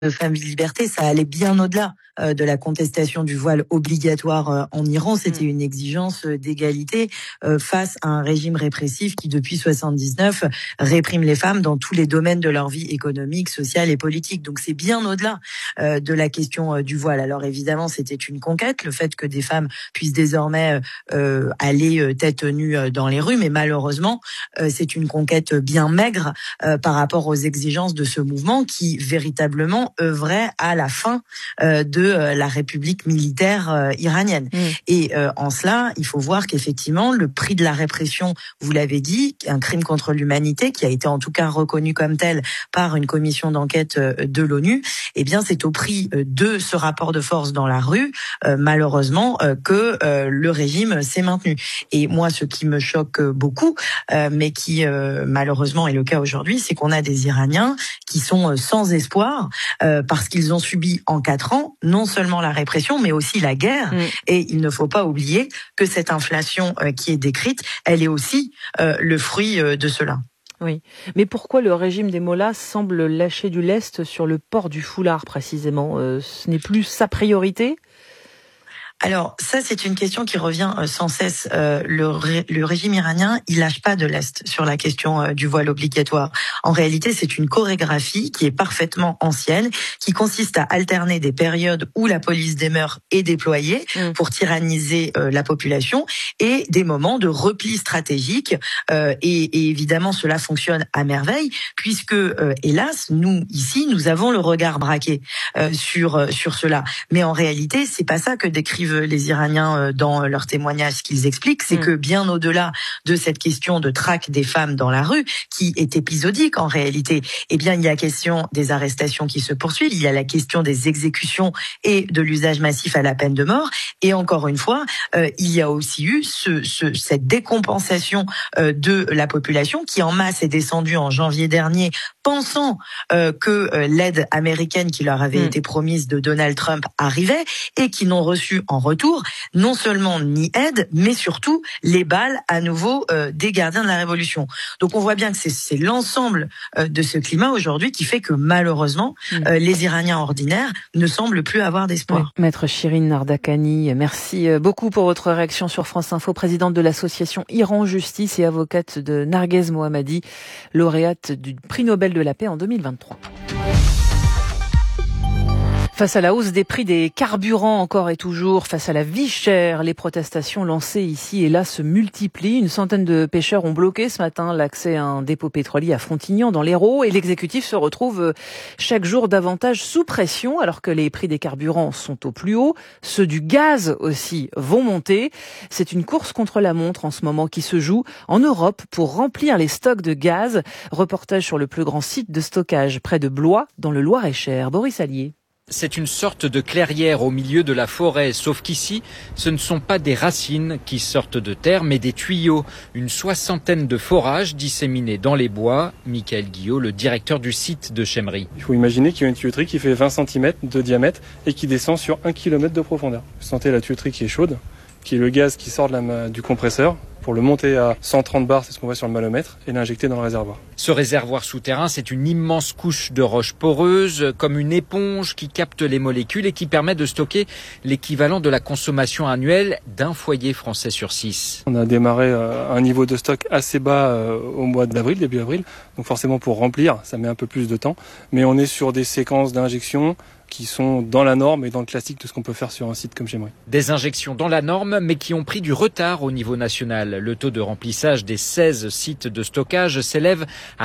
Femmes et Liberté, ça allait bien au-delà de la contestation du voile obligatoire en Iran. C'était une exigence d'égalité face à un régime répressif qui, depuis 79, réprime les femmes dans tous les domaines de leur vie économique, sociale et politique. Donc c'est bien au-delà de la question du voile. Alors évidemment, c'était une conquête, le fait que des femmes puissent désormais aller tête nue dans les rues, mais malheureusement, c'est une conquête bien maigre par rapport aux exigences de ce mouvement qui véritablement œuvrait à la fin de la République militaire iranienne. Et en cela, il faut voir qu'effectivement, le prix de la répression, vous l'avez dit, un crime contre l'humanité qui a été en tout cas reconnu comme tel par une commission d'enquête de l'ONU, eh bien, c'est au prix de ce rapport de force dans la rue, malheureusement, que le régime s'est maintenu. Et moi, ce qui me choque beaucoup, mais qui malheureusement est le cas aujourd'hui, c'est qu'on a des Iraniens qui sont sans espoir parce qu'ils ont subi en 4 ans non seulement la répression, mais aussi la guerre. Et il ne faut pas oublier que cette inflation qui est décrite, elle est aussi le fruit de cela. Oui, mais pourquoi le régime des mollahs semble lâcher du lest sur le port du foulard précisément ? Ce n'est plus sa priorité ? Alors ça, c'est une question qui revient sans cesse. Le régime iranien, il lâche pas de lest sur la question du voile obligatoire. En réalité, c'est une chorégraphie qui est parfaitement ancienne, qui consiste à alterner des périodes où la police des mœurs est déployée pour tyranniser la population et des moments de repli stratégique. Et évidemment, cela fonctionne à merveille puisque, hélas, nous ici, nous avons le regard braqué sur cela. Mais en réalité, c'est pas ça que décrivent les Iraniens dans leurs témoignages. Ce qu'ils expliquent, c'est que bien au-delà de cette question de traque des femmes dans la rue, qui est épisodique en réalité, eh bien, il y a la question des arrestations qui se poursuivent, il y a la question des exécutions et de l'usage massif à la peine de mort. Et encore une fois, il y a aussi eu cette décompensation de la population qui en masse est descendue en janvier dernier, pensant que l'aide américaine qui leur avait été promise de Donald Trump arrivait et qui n'ont reçu en retour non seulement ni aide, mais surtout les balles à nouveau des gardiens de la révolution. Donc on voit bien que c'est l'ensemble de ce climat aujourd'hui qui fait que malheureusement les Iraniens ordinaires ne semblent plus avoir d'espoir. Oui. Maître Shirin Nardakani, merci beaucoup pour votre réaction sur France Info, présidente de l'association Iran Justice et avocate de Narguez Mohammadi, lauréate du prix Nobel de la paix en 2023. Face à la hausse des prix des carburants encore et toujours, face à la vie chère, les protestations lancées ici et là se multiplient. Une centaine de pêcheurs ont bloqué ce matin l'accès à un dépôt pétrolier à Frontignan dans l'Hérault et l'exécutif se retrouve chaque jour davantage sous pression alors que les prix des carburants sont au plus haut. Ceux du gaz aussi vont monter. C'est une course contre la montre en ce moment qui se joue en Europe pour remplir les stocks de gaz. Reportage sur le plus grand site de stockage près de Blois dans le Loir-et-Cher. Boris Allier. C'est une sorte de clairière au milieu de la forêt, sauf qu'ici, ce ne sont pas des racines qui sortent de terre, mais des tuyaux. Une 60aine de forages disséminés dans les bois. Michael Guillot, le directeur du site de Chemmery. Il faut imaginer qu'il y a une tuyauterie qui fait 20 cm de diamètre et qui descend sur 1 km de profondeur. Vous sentez la tuyauterie qui est chaude, qui est le gaz qui sort du compresseur pour le monter à 130 bars, c'est ce qu'on voit sur le manomètre, et l'injecter dans le réservoir. Ce réservoir souterrain, c'est une immense couche de roches poreuses, comme une éponge qui capte les molécules et qui permet de stocker l'équivalent de la consommation annuelle d'un foyer français sur 6. On a démarré un niveau de stock assez bas au mois d'avril, début avril, donc forcément pour remplir, ça met un peu plus de temps, mais on est sur des séquences d'injection qui sont dans la norme et dans le classique de ce qu'on peut faire sur un site comme Chemmery. Des injections dans la norme, mais qui ont pris du retard au niveau national. Le taux de remplissage des 16 sites de stockage s'élève à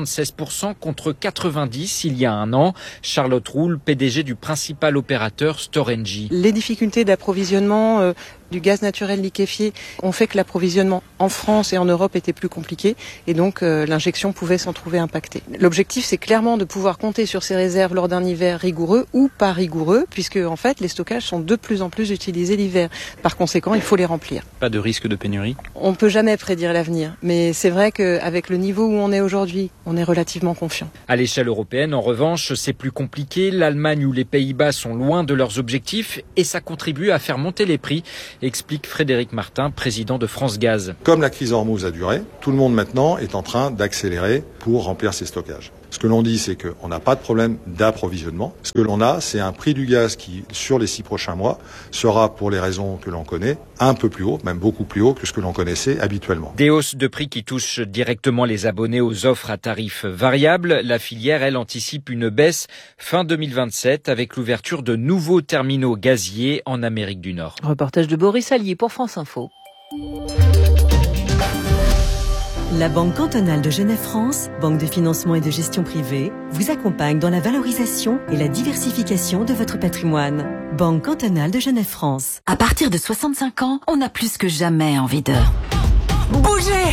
76% contre 90% il y a un an. Charlotte Roule, PDG du principal opérateur Storengy. Les difficultés d'approvisionnement du gaz naturel liquéfié ont fait que l'approvisionnement en France et en Europe était plus compliqué et donc l'injection pouvait s'en trouver impactée. L'objectif, c'est clairement de pouvoir compter sur ces réserves lors d'un hiver rigoureux ou pas rigoureux, puisque en fait les stockages sont de plus en plus utilisés l'hiver. Par conséquent, il faut les remplir. Pas de risque de pénurie ? On ne peut jamais prédire l'avenir, mais c'est vrai qu'avec le niveau où on est aujourd'hui, on est relativement confiant. À l'échelle européenne, en revanche, c'est plus compliqué. L'Allemagne ou les Pays-Bas sont loin de leurs objectifs et ça contribue à faire monter les prix, explique Frédéric Martin, président de France Gaz. Comme la crise Hormuz a duré, tout le monde maintenant est en train d'accélérer pour remplir ses stockages. Ce que l'on dit, c'est qu'on n'a pas de problème d'approvisionnement. Ce que l'on a, c'est un prix du gaz qui, sur les 6 prochains mois, sera, pour les raisons que l'on connaît, un peu plus haut, même beaucoup plus haut que ce que l'on connaissait habituellement. Des hausses de prix qui touchent directement les abonnés aux offres à tarifs variables. La filière, elle, anticipe une baisse fin 2027 avec l'ouverture de nouveaux terminaux gaziers en Amérique du Nord. Reportage de Boris Allier pour France Info. La Banque cantonale de Genève-France, banque de financement et de gestion privée, vous accompagne dans la valorisation et la diversification de votre patrimoine. Banque cantonale de Genève-France. À partir de 65 ans, on a plus que jamais envie de bouger.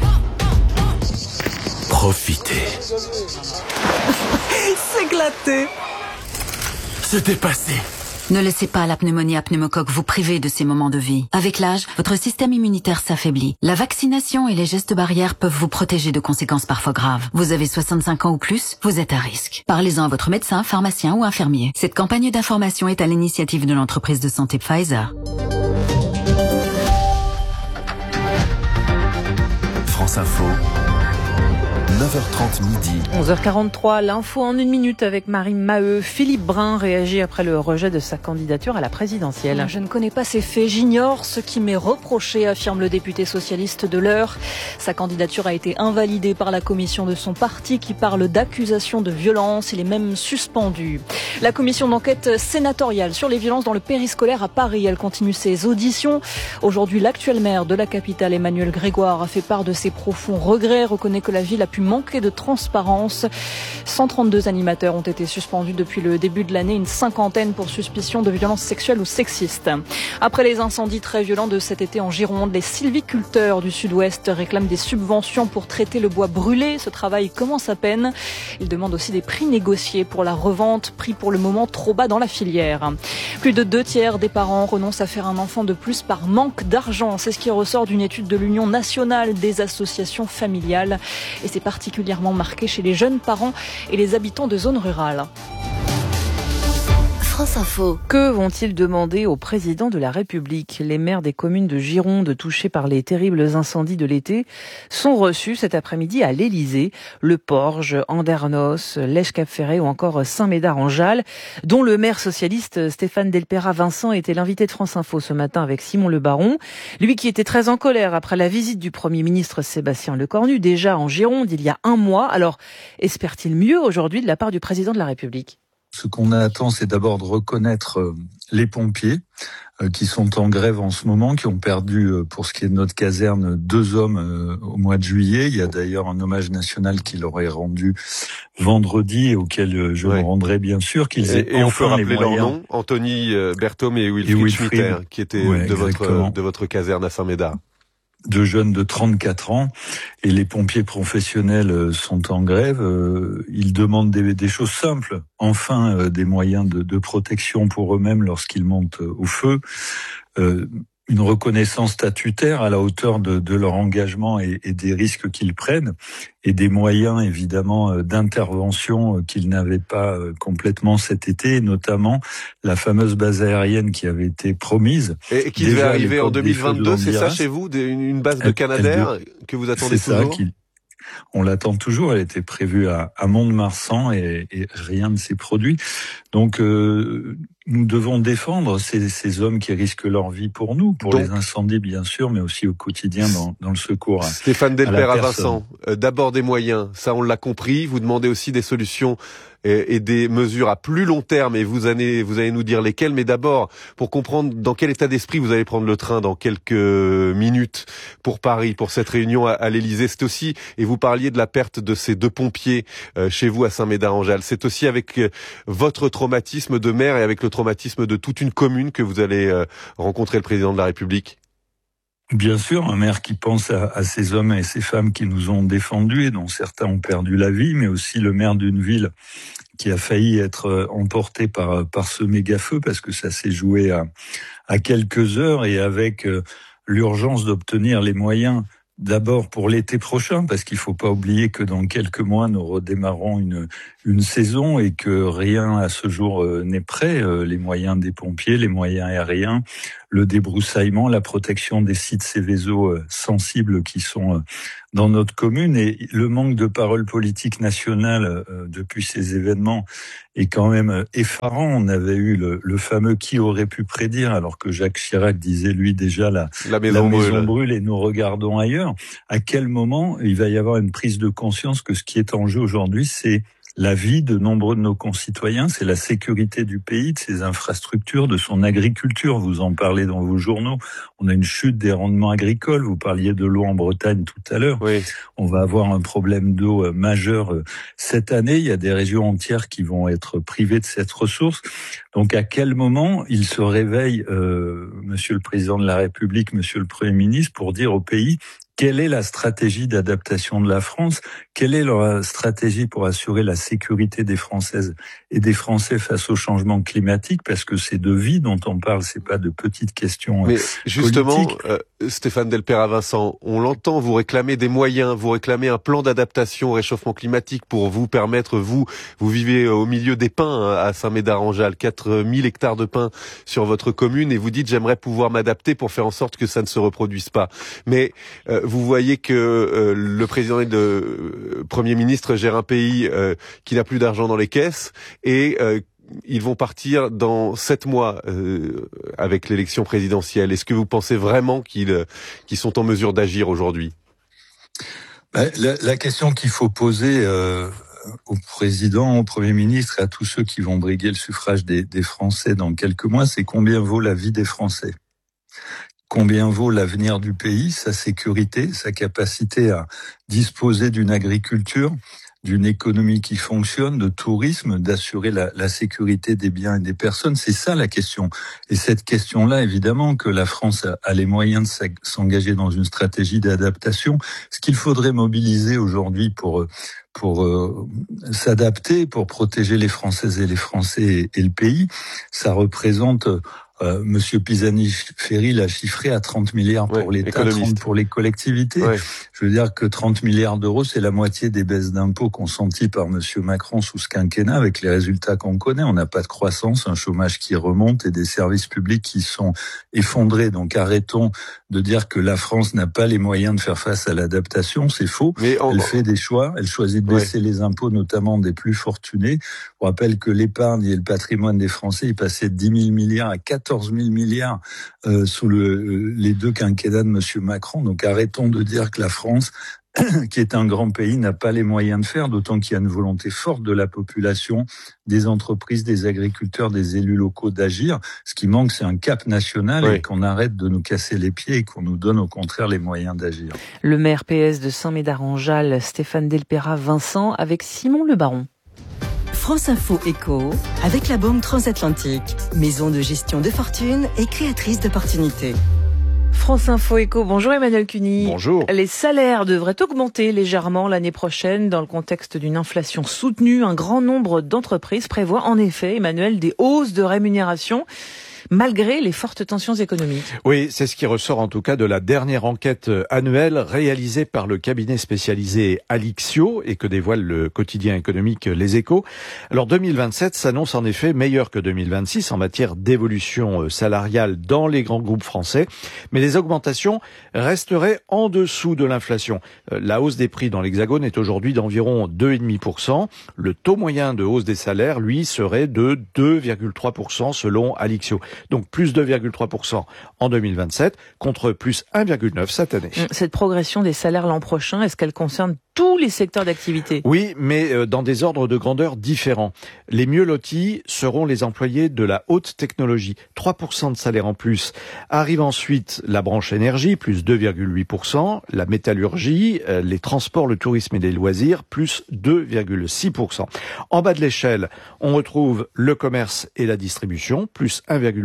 Profiter. S'éclater. Se dépasser. Ne laissez pas la pneumonie à pneumocoque vous priver de ces moments de vie. Avec l'âge, votre système immunitaire s'affaiblit. La vaccination et les gestes barrières peuvent vous protéger de conséquences parfois graves. Vous avez 65 ans ou plus, vous êtes à risque. Parlez-en à votre médecin, pharmacien ou infirmier. Cette campagne d'information est à l'initiative de l'entreprise de santé Pfizer. France Info. 9h30 midi. 11h43, l'info en 1 minute avec Marie Maheu. Philippe Brun réagit après le rejet de sa candidature à la présidentielle. Je ne connais pas ces faits, j'ignore ce qui m'est reproché, affirme le député socialiste de l'Eure. Sa candidature a été invalidée par la commission de son parti qui parle d'accusation de violence. Il est même suspendu. La commission d'enquête sénatoriale sur les violences dans le périscolaire à Paris, elle continue ses auditions. Aujourd'hui, l'actuel maire de la capitale, Emmanuel Grégoire, a fait part de ses profonds regrets, reconnaît que la ville a pu manquer de transparence. 132 animateurs ont été suspendus depuis le début de l'année, une cinquantaine pour suspicion de violences sexuelles ou sexistes. Après les incendies très violents de cet été en Gironde, les sylviculteurs du sud-ouest réclament des subventions pour traiter le bois brûlé. Ce travail commence à peine. Ils demandent aussi des prix négociés pour la revente, prix pour le moment trop bas dans la filière. Plus de 2/3 des parents renoncent à faire un enfant de plus par manque d'argent. C'est ce qui ressort d'une étude de l'Union nationale des associations familiales. Et c'est particulièrement marqué chez les jeunes parents et les habitants de zones rurales. France Info. Que vont-ils demander au président de la République ? Les maires des communes de Gironde touchées par les terribles incendies de l'été sont reçus cet après-midi à l'Élysée. Le Porge, Andernos, Lèche-Cap-Ferré ou encore Saint-Médard-en-Jalles, dont le maire socialiste Stéphane Delpera-Vincent était l'invité de France Info ce matin avec Simon Le Baron. Lui qui était très en colère après la visite du Premier ministre Sébastien Lecornu, déjà en Gironde il y a un mois. Alors, espère-t-il mieux aujourd'hui de la part du président de la République ? Ce qu'on attend, c'est d'abord de reconnaître les pompiers qui sont en grève en ce moment, qui ont perdu, pour ce qui est de notre caserne, 2 hommes au mois de juillet. Il y a d'ailleurs un hommage national qui leur est rendu vendredi et auquel je me rendrai bien sûr. Et on peut rappeler leur nom, Anthony Berthaume et Wilfried Schmitter, qui étaient de votre caserne à Saint-Médard. 2 jeunes de 34 ans et les pompiers professionnels sont en grève. Ils demandent des choses simples. Enfin, des moyens de protection pour eux-mêmes lorsqu'ils montent au feu. Une reconnaissance statutaire à la hauteur de leur engagement et des risques qu'ils prennent, et des moyens évidemment d'intervention qu'ils n'avaient pas complètement cet été, et notamment la fameuse base aérienne qui avait été promise. Et qui devait arriver en 2022, c'est ça chez vous, une base de Canadair que vous attendez toujours ? On l'attend toujours, elle était prévue à Mont-de-Marsan et rien ne s'est produit. Donc nous devons défendre ces hommes qui risquent leur vie pour nous, pour les incendies bien sûr, mais aussi au quotidien dans le secours. Stéphane Delpera-Vincent, d'abord des moyens, ça on l'a compris, vous demandez aussi des solutions et des mesures à plus long terme, et vous allez nous dire lesquelles, mais d'abord, pour comprendre dans quel état d'esprit vous allez prendre le train dans quelques minutes pour Paris, pour cette réunion à l'Élysée, c'est aussi, et vous parliez de la perte de ces 2 pompiers chez vous à Saint-Médard-en-Jalles, c'est aussi avec votre traumatisme de maire et avec le traumatisme de toute une commune que vous allez rencontrer le président de la République. Bien sûr, un maire qui pense à ces hommes et ces femmes qui nous ont défendus et dont certains ont perdu la vie, mais aussi le maire d'une ville qui a failli être emporté par ce méga-feu parce que ça s'est joué à quelques heures, et avec l'urgence d'obtenir les moyens d'abord pour l'été prochain, parce qu'il faut pas oublier que dans quelques mois nous redémarrons une saison et que rien à ce jour n'est prêt, les moyens des pompiers, les moyens aériens, le débroussaillement, la protection des sites Céveso sensibles qui sont dans notre commune. Et le manque de parole politique nationale depuis ces événements est quand même effarant. On avait eu le fameux « qui aurait pu prédire » alors que Jacques Chirac disait lui déjà la maison brûle et nous regardons ailleurs. À quel moment il va y avoir une prise de conscience que ce qui est en jeu aujourd'hui, c'est la vie de nombreux de nos concitoyens, c'est la sécurité du pays, de ses infrastructures, de son agriculture. Vous en parlez dans vos journaux. On a une chute des rendements agricoles. Vous parliez de l'eau en Bretagne tout à l'heure. Oui. On va avoir un problème d'eau majeur cette année. Il y a des régions entières qui vont être privées de cette ressource. Donc à quel moment il se réveille, Monsieur le Président de la République, Monsieur le Premier ministre, pour dire au pays quelle est la stratégie d'adaptation de la France? Quelle est leur stratégie pour assurer la sécurité des Françaises et des Français face au changement climatique? Parce que c'est de vie dont on parle, c'est pas de petites questions Mais justement, Stéphane Delpeyrat-Vincent, on l'entend, vous réclamez des moyens, vous réclamez un plan d'adaptation au réchauffement climatique pour vous permettre, vous vivez au milieu des pins à Saint-Médard-en-Jalles, 4000 hectares de pins sur votre commune, et vous dites j'aimerais pouvoir m'adapter pour faire en sorte que ça ne se reproduise pas. Mais vous voyez que le président et le Premier ministre gèrent un pays qui n'a plus d'argent dans les caisses et ils vont partir dans 7 mois avec l'élection présidentielle. Est-ce que vous pensez vraiment qu'ils sont en mesure d'agir aujourd'hui? La question qu'il faut poser au président, au Premier ministre et à tous ceux qui vont briguer le suffrage des Français dans quelques mois, c'est combien vaut la vie des Français? Combien vaut l'avenir du pays, sa sécurité, sa capacité à disposer d'une agriculture, d'une économie qui fonctionne, de tourisme, d'assurer la sécurité des biens et des personnes? C'est ça la question. Et cette question-là, évidemment, que la France a les moyens de s'engager dans une stratégie d'adaptation. Ce qu'il faudrait mobiliser aujourd'hui pour s'adapter, pour protéger les Françaises et les Français et le pays, ça représente... Monsieur Pisani-Ferry l'a chiffré à 30 milliards pour l'État, 30 pour les collectivités. Ouais. Je veux dire que 30 milliards d'euros, c'est la moitié des baisses d'impôts consenties par Monsieur Macron sous ce quinquennat, avec les résultats qu'on connaît. On n'a pas de croissance, un chômage qui remonte et des services publics qui sont effondrés. Donc arrêtons de dire que la France n'a pas les moyens de faire face à l'adaptation. C'est faux. Elle fait des choix. Elle choisit de baisser les impôts, notamment des plus fortunés. On rappelle que l'épargne et le patrimoine des Français, ils passaient de 10 000 milliards à 14 000 milliards sous les 2 quinquennats de Monsieur Macron. Donc arrêtons de dire que la France, qui est un grand pays, n'a pas les moyens de faire, d'autant qu'il y a une volonté forte de la population, des entreprises, des agriculteurs, des élus locaux d'agir. Ce qui manque, c'est un cap national et qu'on arrête de nous casser les pieds et qu'on nous donne au contraire les moyens d'agir. Le maire PS de Saint-Médard-en-Jalles, Stéphane Delpeyrat-Vincent, avec Simon Le Baron. France Info Éco, avec la Banque Transatlantique, maison de gestion de fortune et créatrice d'opportunités. France Info Éco, bonjour Emmanuel Cuny. Bonjour. Les salaires devraient augmenter légèrement l'année prochaine dans le contexte d'une inflation soutenue. Un grand nombre d'entreprises prévoient en effet, Emmanuel, des hausses de rémunération, malgré les fortes tensions économiques. Oui, c'est ce qui ressort en tout cas de la dernière enquête annuelle réalisée par le cabinet spécialisé Alixio et que dévoile le quotidien économique Les Échos. Alors 2027 s'annonce en effet meilleur que 2026 en matière d'évolution salariale dans les grands groupes français, mais les augmentations resteraient en dessous de l'inflation. La hausse des prix dans l'Hexagone est aujourd'hui d'environ 2,5%. Le taux moyen de hausse des salaires, lui, serait de 2,3% selon Alixio. Donc plus 2,3% en 2027 contre plus 1,9% cette année. Cette progression des salaires l'an prochain, est-ce qu'elle concerne tous les secteurs d'activité? Oui, mais dans des ordres de grandeur différents. Les mieux lotis seront les employés de la haute technologie. 3% de salaire en plus. Arrive ensuite la branche énergie, plus 2,8%. La métallurgie, les transports, le tourisme et les loisirs, plus 2,6%. En bas de l'échelle, on retrouve le commerce et la distribution, plus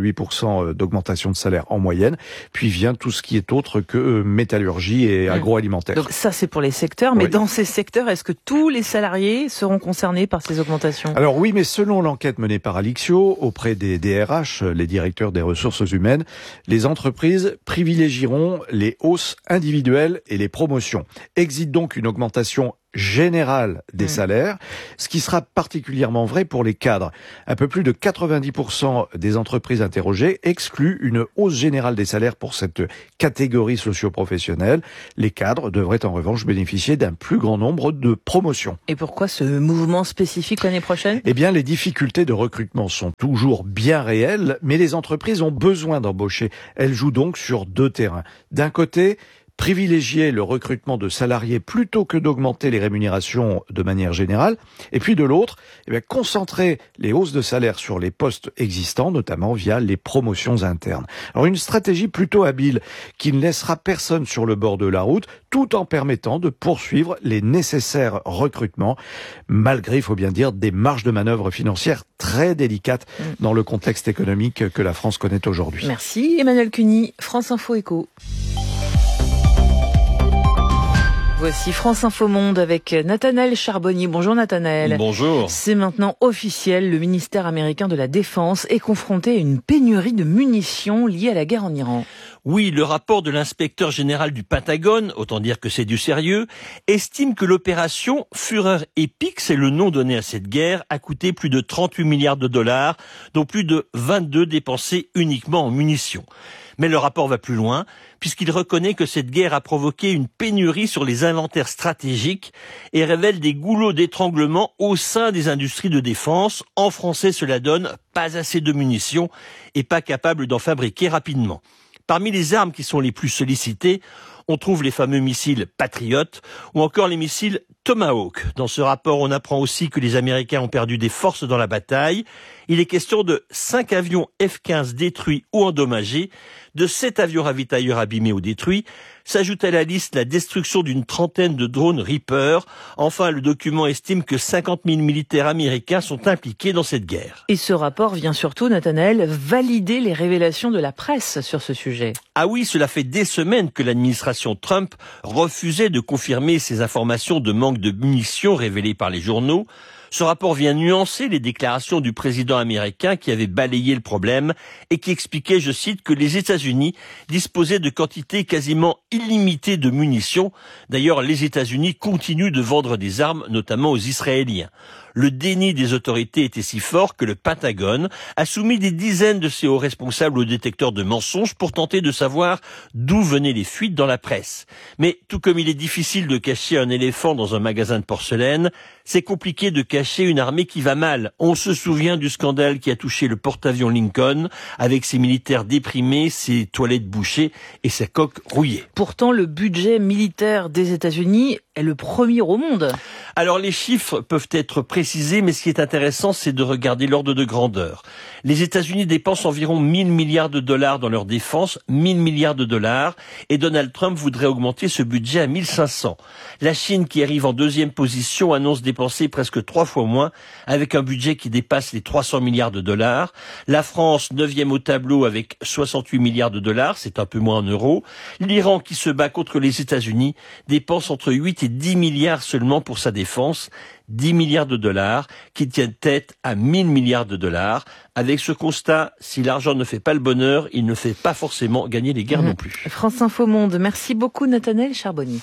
1,8% d'augmentation de salaire en moyenne. Puis vient tout ce qui est autre que métallurgie et agroalimentaire. Donc ça, c'est pour les secteurs, mais dans ces secteurs, est-ce que tous les salariés seront concernés par ces augmentations? Alors oui, mais selon l'enquête menée par Alixio auprès des DRH, les directeurs des ressources humaines, les entreprises privilégieront les hausses individuelles et les promotions. Existe donc une augmentation générale des salaires, ce qui sera particulièrement vrai pour les cadres. Un peu plus de 90% des entreprises interrogées excluent une hausse générale des salaires pour cette catégorie socio-professionnelle. Les cadres devraient en revanche bénéficier d'un plus grand nombre de promotions. Et pourquoi ce mouvement spécifique l'année prochaine ? Eh bien, les difficultés de recrutement sont toujours bien réelles, mais les entreprises ont besoin d'embaucher. Elles jouent donc sur deux terrains. D'un côté, privilégier le recrutement de salariés plutôt que d'augmenter les rémunérations de manière générale. Et puis de l'autre, concentrer les hausses de salaire sur les postes existants, notamment via les promotions internes. Alors une stratégie plutôt habile qui ne laissera personne sur le bord de la route, tout en permettant de poursuivre les nécessaires recrutements, malgré, il faut bien dire, des marges de manœuvre financières très délicates dans le contexte économique que la France connaît aujourd'hui. Merci Emmanuel Cuny, France Info Éco. Voici France Info Monde avec Nathanaël Charbonnier. Bonjour Nathanaël. Bonjour. C'est maintenant officiel, le ministère américain de la Défense est confronté à une pénurie de munitions liée à la guerre en Iran. Oui, le rapport de l'inspecteur général du Pentagone, autant dire que c'est du sérieux, estime que l'opération Fureur Épique, c'est le nom donné à cette guerre, a coûté plus de 38 milliards de dollars, dont plus de 22 dépensés uniquement en munitions. Mais le rapport va plus loin, puisqu'il reconnaît que cette guerre a provoqué une pénurie sur les inventaires stratégiques et révèle des goulots d'étranglement au sein des industries de défense. En français, cela donne pas assez de munitions et pas capable d'en fabriquer rapidement. Parmi les armes qui sont les plus sollicitées, on trouve les fameux missiles Patriot ou encore les missiles Tomahawk. Dans ce rapport, on apprend aussi que les Américains ont perdu des forces dans la bataille. Il est question de 5 avions F-15 détruits ou endommagés, de 7 avions ravitailleurs abîmés ou détruits. S'ajoute à la liste la destruction d'une trentaine de drones Reaper. Enfin, le document estime que 50 000 militaires américains sont impliqués dans cette guerre. Et ce rapport vient surtout, Nathanaël, valider les révélations de la presse sur ce sujet. Ah oui, cela fait des semaines que l'administration Trump refusait de confirmer ces informations de manque de munitions révélées par les journaux. Ce rapport vient nuancer les déclarations du président américain qui avait balayé le problème et qui expliquait, je cite, que les États-Unis disposaient de quantités quasiment illimitées de munitions. D'ailleurs, les États-Unis continuent de vendre des armes, notamment aux Israéliens. Le déni des autorités était si fort que le Pentagone a soumis des dizaines de ses hauts responsables au détecteur de mensonges pour tenter de savoir d'où venaient les fuites dans la presse. Mais tout comme il est difficile de cacher un éléphant dans un magasin de porcelaine, c'est compliqué de cacher une armée qui va mal. On se souvient du scandale qui a touché le porte-avions Lincoln, avec ses militaires déprimés, ses toilettes bouchées et sa coque rouillée. Pourtant, le budget militaire des États-Unis est le premier au monde. Alors les chiffres peuvent être précisés, mais ce qui est intéressant, c'est de regarder l'ordre de grandeur. Les États-Unis dépensent environ 1 000 milliards de dollars dans leur défense, 1 000 milliards de dollars, et Donald Trump voudrait augmenter ce budget à 1 500. La Chine, qui arrive en deuxième position, annonce dépenser presque 3 fois moins, avec un budget qui dépasse les 300 milliards de dollars. La France, 9e au tableau avec 68 milliards de dollars, c'est un peu moins en euros. L'Iran, qui se bat contre les États-Unis, dépense entre 8 et 10 milliards seulement pour sa défense. 10 milliards de dollars qui tiennent tête à 1 000 milliards de dollars. Avec ce constat, si l'argent ne fait pas le bonheur, il ne fait pas forcément gagner les guerres non plus. France Info Monde, merci beaucoup Nathanaël Charbonnier.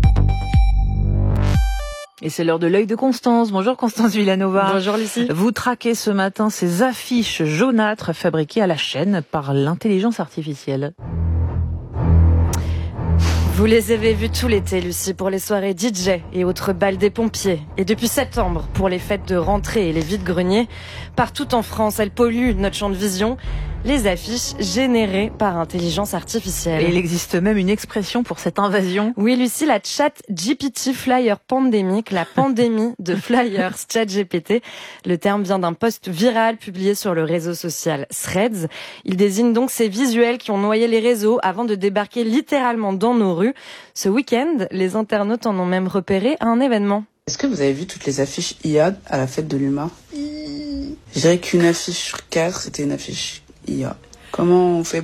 Et c'est l'heure de l'œil de Constance. Bonjour Constance Villanova. Bonjour Lucie. Vous traquez ce matin ces affiches jaunâtres fabriquées à la chaîne par l'intelligence artificielle. Vous les avez vus tout l'été, Lucie, pour les soirées DJ et autres balles des pompiers. Et depuis septembre, pour les fêtes de rentrée et les vides-greniers, partout en France, elles polluent notre champ de vision. Les affiches générées par intelligence artificielle. Et il existe même une expression pour cette invasion. Oui, Lucie, la ChatGPT Flyer Pandemic, la pandémie de flyers ChatGPT. Le terme vient d'un post viral publié sur le réseau social Threads. Il désigne donc ces visuels qui ont noyé les réseaux avant de débarquer littéralement dans nos rues. Ce week-end, les internautes en ont même repéré un événement. Est-ce que vous avez vu toutes les affiches IA à la fête de l'humain ? Je dirais qu'une affiche sur 4, c'était une affiche IA. Comment on fait pour leur dire ?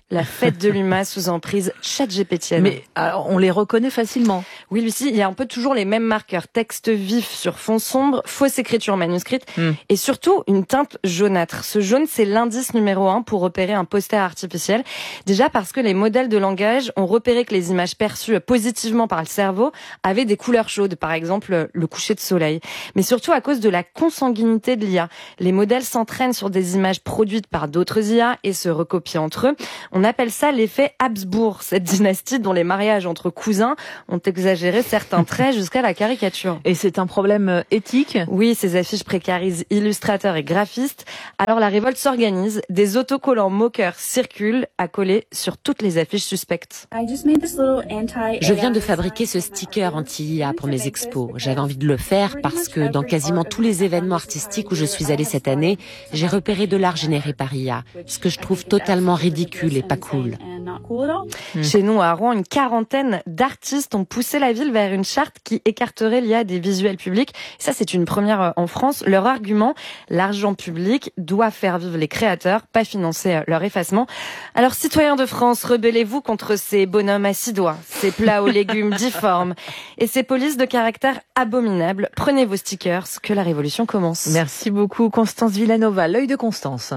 la fête de l'UMA sous emprise ChatGPT. Mais alors, on les reconnaît facilement. Oui, Lucie, il y a un peu toujours les mêmes marqueurs. Texte vif sur fond sombre, fausse écriture manuscrite et surtout une teinte jaunâtre. Ce jaune, c'est l'indice numéro 1 pour repérer un poster artificiel. Déjà parce que les modèles de langage ont repéré que les images perçues positivement par le cerveau avaient des couleurs chaudes, par exemple le coucher de soleil. Mais surtout à cause de la consanguinité de l'IA. Les modèles s'entraînent sur des images produites par d'autres IA et se recopient entre eux. On appelle ça l'effet Habsbourg, cette dynastie dont les mariages entre cousins ont exagéré certains traits jusqu'à la caricature. Et c'est un problème éthique ? Oui, ces affiches précarisent illustrateurs et graphistes. Alors la révolte s'organise, des autocollants moqueurs circulent à coller sur toutes les affiches suspectes. Je viens de fabriquer ce sticker anti-IA pour mes expos. J'avais envie de le faire parce que dans quasiment tous les événements artistiques où je suis allée cette année, j'ai repéré de l'art généré par IA, ce que je trouve totalement ridicule et pas cool. Chez nous, à Rouen, une quarantaine d'artistes ont poussé la ville vers une charte qui écarterait l'IA des visuels publics. Et ça, c'est une première en France. Leur argument, l'argent public doit faire vivre les créateurs, pas financer leur effacement. Alors, citoyens de France, rebellez-vous contre ces bonhommes à 6 doigts, ces plats aux légumes difformes et ces polices de caractère abominables. Prenez vos stickers, que la révolution commence. Merci beaucoup, Constance Villanova. L'œil de Constance.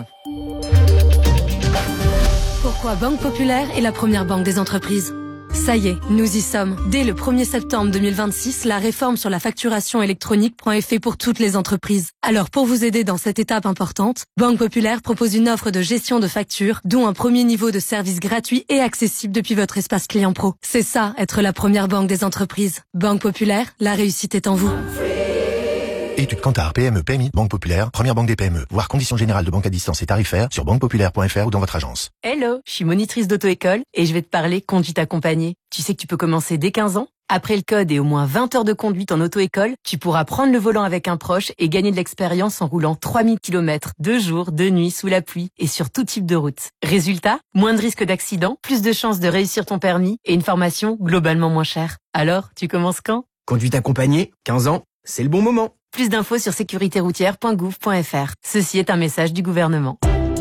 Pourquoi Banque Populaire est la première banque des entreprises ? Ça y est, nous y sommes. Dès le 1er septembre 2026, la réforme sur la facturation électronique prend effet pour toutes les entreprises. Alors pour vous aider dans cette étape importante, Banque Populaire propose une offre de gestion de factures, dont un premier niveau de service gratuit et accessible depuis votre espace client pro. C'est ça, être la première banque des entreprises. Banque Populaire, la réussite est en vous. Étude Kantar, PME, PMI, Banque Populaire, première banque des PME. Voir conditions générales de banque à distance et tarifaires sur banquepopulaire.fr ou dans votre agence. Hello, je suis monitrice d'auto-école et je vais te parler conduite accompagnée. Tu sais que tu peux commencer dès 15 ans ? Après le code et au moins 20 heures de conduite en auto-école, tu pourras prendre le volant avec un proche et gagner de l'expérience en roulant 3000 km, 2 jours, 2 nuits, sous la pluie et sur tout type de route. Résultat, moins de risques d'accident, plus de chances de réussir ton permis et une formation globalement moins chère. Alors, tu commences quand ? Conduite accompagnée, 15 ans, c'est le bon moment. Plus d'infos sur sécuritéroutière.gouv.fr. Ceci est un message du gouvernement.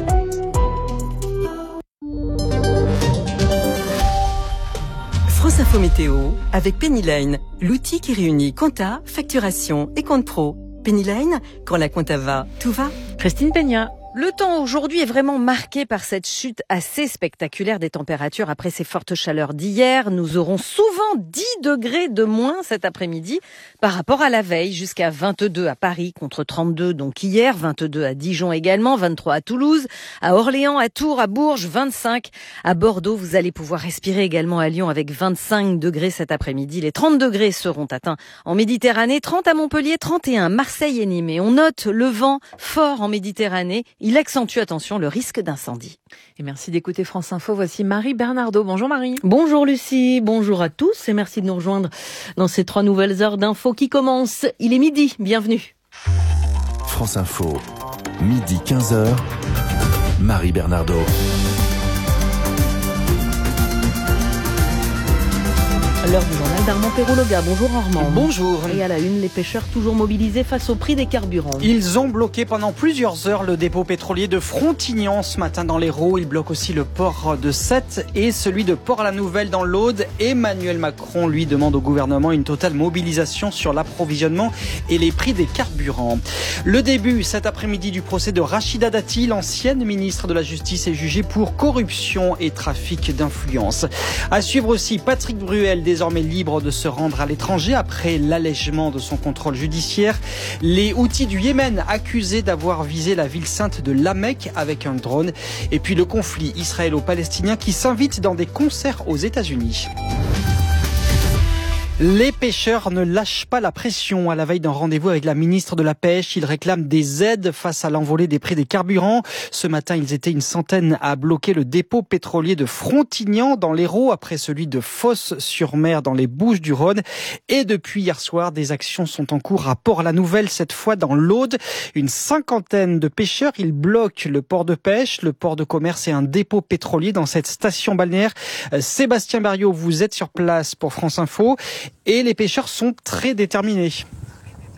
France Info Météo avec Pennyline, l'outil qui réunit compta, facturation et compte pro. Pennyline, quand la compta va, tout va. Christine Peña. Le temps aujourd'hui est vraiment marqué par cette chute assez spectaculaire des températures après ces fortes chaleurs d'hier. Nous aurons souvent 10 degrés de moins cet après-midi par rapport à la veille, jusqu'à 22 à Paris contre 32 donc hier, 22 à Dijon également, 23 à Toulouse, à Orléans, à Tours, à Bourges, 25 à Bordeaux. Vous allez pouvoir respirer également à Lyon avec 25 degrés cet après-midi. Les 30 degrés seront atteints en Méditerranée, 30 à Montpellier, 31 Marseille et Nîmes. Et on note le vent fort en Méditerranée. Il accentue, attention, le risque d'incendie. Et merci d'écouter France Info. Voici Marie Bernardo. Bonjour Marie. Bonjour Lucie, bonjour à tous et merci de nous rejoindre dans ces 3 nouvelles heures d'infos qui commencent. Il est midi, bienvenue. France Info, midi 15h, Marie Bernardo. L'heure du journal d'Armand Perrologa. Bonjour Armand. Bonjour. Et à la une, les pêcheurs toujours mobilisés face au prix des carburants. Ils ont bloqué pendant plusieurs heures le dépôt pétrolier de Frontignan ce matin dans l'Hérault. Ils bloquent aussi le port de Sète et celui de Port-la-Nouvelle dans l'Aude. Emmanuel Macron, lui, demande au gouvernement une totale mobilisation sur l'approvisionnement et les prix des carburants. Le début cet après-midi du procès de Rachida Dati, l'ancienne ministre de la Justice, est jugée pour corruption et trafic d'influence. À suivre aussi Patrick Bruel, désormais libre de se rendre à l'étranger après l'allègement de son contrôle judiciaire. Les Houthis du Yémen accusés d'avoir visé la ville sainte de La Mecque avec un drone. Et puis le conflit israélo-palestinien qui s'invite dans des concerts aux États-Unis. Les pêcheurs ne lâchent pas la pression. À la veille d'un rendez-vous avec la ministre de la Pêche, ils réclament des aides face à l'envolée des prix des carburants. Ce matin, ils étaient une centaine à bloquer le dépôt pétrolier de Frontignan dans l'Hérault, après celui de Fos-sur-Mer dans les Bouches-du-Rhône. Et depuis hier soir, des actions sont en cours à Port-la-Nouvelle, cette fois dans l'Aude. Une cinquantaine de pêcheurs, ils bloquent le port de pêche, le port de commerce et un dépôt pétrolier dans cette station balnéaire. Sébastien Barriot, vous êtes sur place pour France Info. Et les pêcheurs sont très déterminés.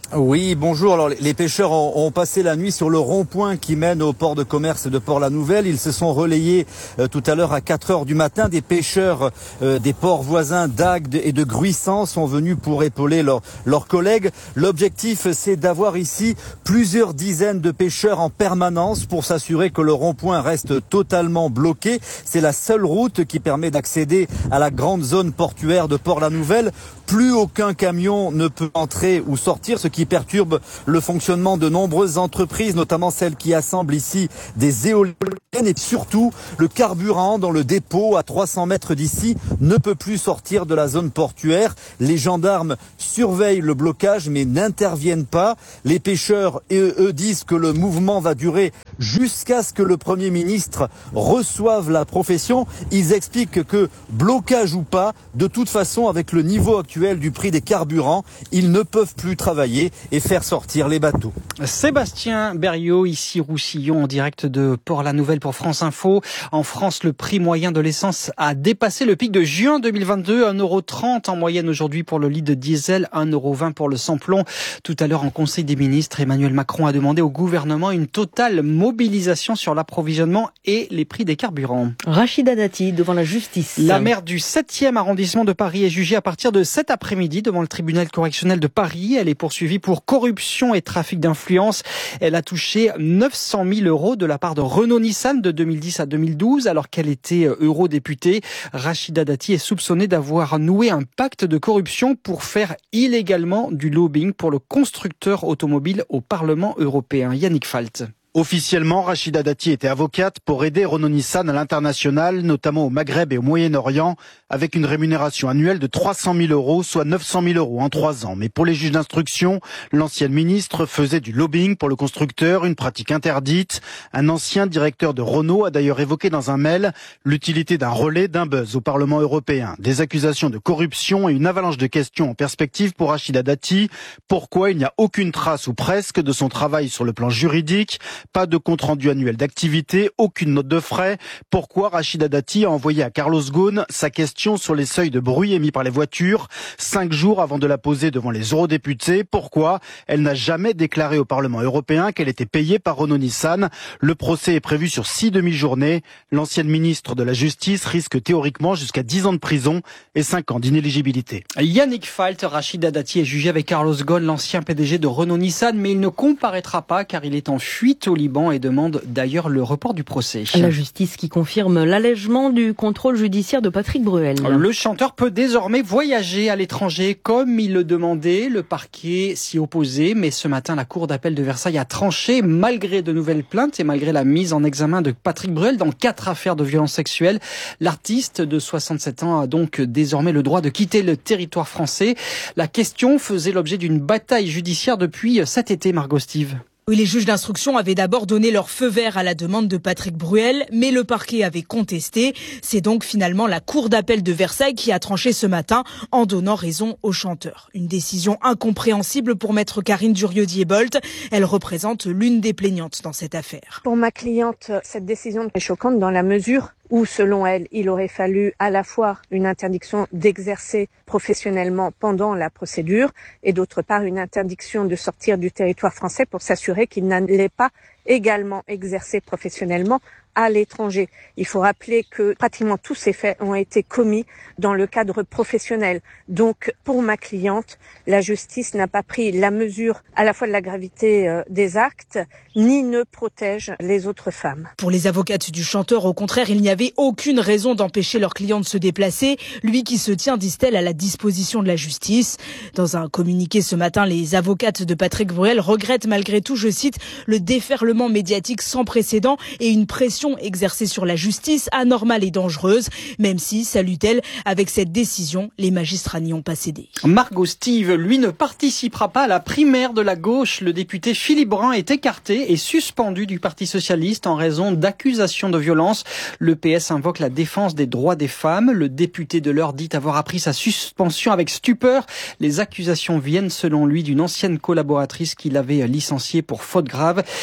Oui, bonjour. Alors, les pêcheurs ont passé la nuit sur le rond-point qui mène au port de commerce de Port-la-Nouvelle. Ils se sont relayés tout à l'heure à 4 heures du matin. Des pêcheurs des ports voisins d'Agde et de Gruissant sont venus pour épauler leurs collègues. L'objectif, c'est d'avoir ici plusieurs dizaines de pêcheurs en permanence pour s'assurer que le rond-point reste totalement bloqué. C'est la seule route qui permet d'accéder à la grande zone portuaire de Port-la-Nouvelle. Plus aucun camion ne peut entrer ou sortir, ce qui perturbe le fonctionnement de nombreuses entreprises, notamment celles qui assemblent ici des éoliennes, et surtout le carburant dans le dépôt à 300 mètres d'ici ne peut plus sortir de la zone portuaire. Les gendarmes surveillent le blocage mais n'interviennent pas. Les pêcheurs, eux, disent que le mouvement va durer jusqu'à ce que le Premier ministre reçoive la profession. Ils expliquent que, blocage ou pas, de toute façon, avec le niveau actuel du prix des carburants, ils ne peuvent plus travailler et faire sortir les bateaux. Sébastien Berriot, ici Roussillon, en direct de Port-la-Nouvelle pour France Info. En France, le prix moyen de l'essence a dépassé le pic de juin 2022, 1,30 € en moyenne aujourd'hui pour le litre de diesel, 1,20 € pour le sans-plomb. Tout à l'heure, en Conseil des ministres, Emmanuel Macron a demandé au gouvernement une totale mobilisation sur l'approvisionnement et les prix des carburants. Rachida Dati devant la justice. La maire du 7e arrondissement de Paris est jugée à partir de cet après-midi devant le tribunal correctionnel de Paris. Elle est poursuivie pour corruption et trafic d'influence. Elle a touché 900 000 € de la part de Renault-Nissan de 2010 à 2012 alors qu'elle était eurodéputée. Rachida Dati est soupçonnée d'avoir noué un pacte de corruption pour faire illégalement du lobbying pour le constructeur automobile au Parlement européen. Yannick Falt. Officiellement, Rachida Dati était avocate pour aider Renault-Nissan à l'international, notamment au Maghreb et au Moyen-Orient, avec une rémunération annuelle de 300 000 €, soit 900 000 € en 3 ans. Mais pour les juges d'instruction, l'ancienne ministre faisait du lobbying pour le constructeur, une pratique interdite. Un ancien directeur de Renault a d'ailleurs évoqué dans un mail l'utilité d'un relais, d'un buzz au Parlement européen. Des accusations de corruption et une avalanche de questions en perspective pour Rachida Dati. Pourquoi il n'y a aucune trace ou presque de son travail sur le plan juridique? Pas de compte-rendu annuel d'activité, aucune note de frais. Pourquoi Rachida Dati a envoyé à Carlos Ghosn sa question sur les seuils de bruit émis par les voitures 5 jours avant de la poser devant les eurodéputés? Pourquoi elle n'a jamais déclaré au Parlement européen qu'elle était payée par Renault-Nissan? Le procès est prévu sur 6 demi-journées. L'ancienne ministre de la Justice risque théoriquement jusqu'à 10 ans de prison et 5 ans d'inéligibilité. Yannick Falt, Rachida Dati est jugé avec Carlos Ghosn, l'ancien PDG de Renault-Nissan, mais il ne comparaîtra pas car il est en fuite au Liban et demande d'ailleurs le report du procès. La justice qui confirme l'allègement du contrôle judiciaire de Patrick Bruel. Le chanteur peut désormais voyager à l'étranger comme il le demandait. Le parquet s'y opposait, mais ce matin, la cour d'appel de Versailles a tranché malgré de nouvelles plaintes et malgré la mise en examen de Patrick Bruel dans 4 affaires de violences sexuelles. L'artiste de 67 ans a donc désormais le droit de quitter le territoire français. La question faisait l'objet d'une bataille judiciaire depuis cet été, Margot Steve. Oui, les juges d'instruction avaient d'abord donné leur feu vert à la demande de Patrick Bruel, mais le parquet avait contesté. C'est donc finalement la cour d'appel de Versailles qui a tranché ce matin en donnant raison au chanteur. Une décision incompréhensible pour maître Karine Durieux-Diebolt. Elle représente l'une des plaignantes dans cette affaire. Pour ma cliente, cette décision est choquante dans la mesure où, selon elle, il aurait fallu à la fois une interdiction d'exercer professionnellement pendant la procédure et d'autre part une interdiction de sortir du territoire français pour s'assurer qu'il n'allait pas également exercer professionnellement à l'étranger. Il faut rappeler que pratiquement tous ces faits ont été commis dans le cadre professionnel. Donc, pour ma cliente, la justice n'a pas pris la mesure à la fois de la gravité des actes, ni ne protège les autres femmes. Pour les avocates du chanteur, au contraire, il n'y avait aucune raison d'empêcher leur client de se déplacer, lui qui se tient, disent-elles, à la disposition de la justice. Dans un communiqué ce matin, les avocates de Patrick Bruel regrettent malgré tout, je cite, le déferlement médiatique sans précédent et une pression exercée sur la justice anormale et dangereuse, même si, salue-t-elle, avec cette décision, les magistrats n'y ont pas cédé. Margot Steve, lui, ne participera pas à la primaire de la gauche. Le député Philippe Brun est écarté et suspendu du Parti socialiste en raison d'accusations de violence. Le PS invoque la défense des droits des femmes. Le député de l'Eure dit avoir appris sa suspension avec stupeur. Les accusations viennent, selon lui, d'une ancienne collaboratrice qu'il avait licenciée pour faute grave. Il y aura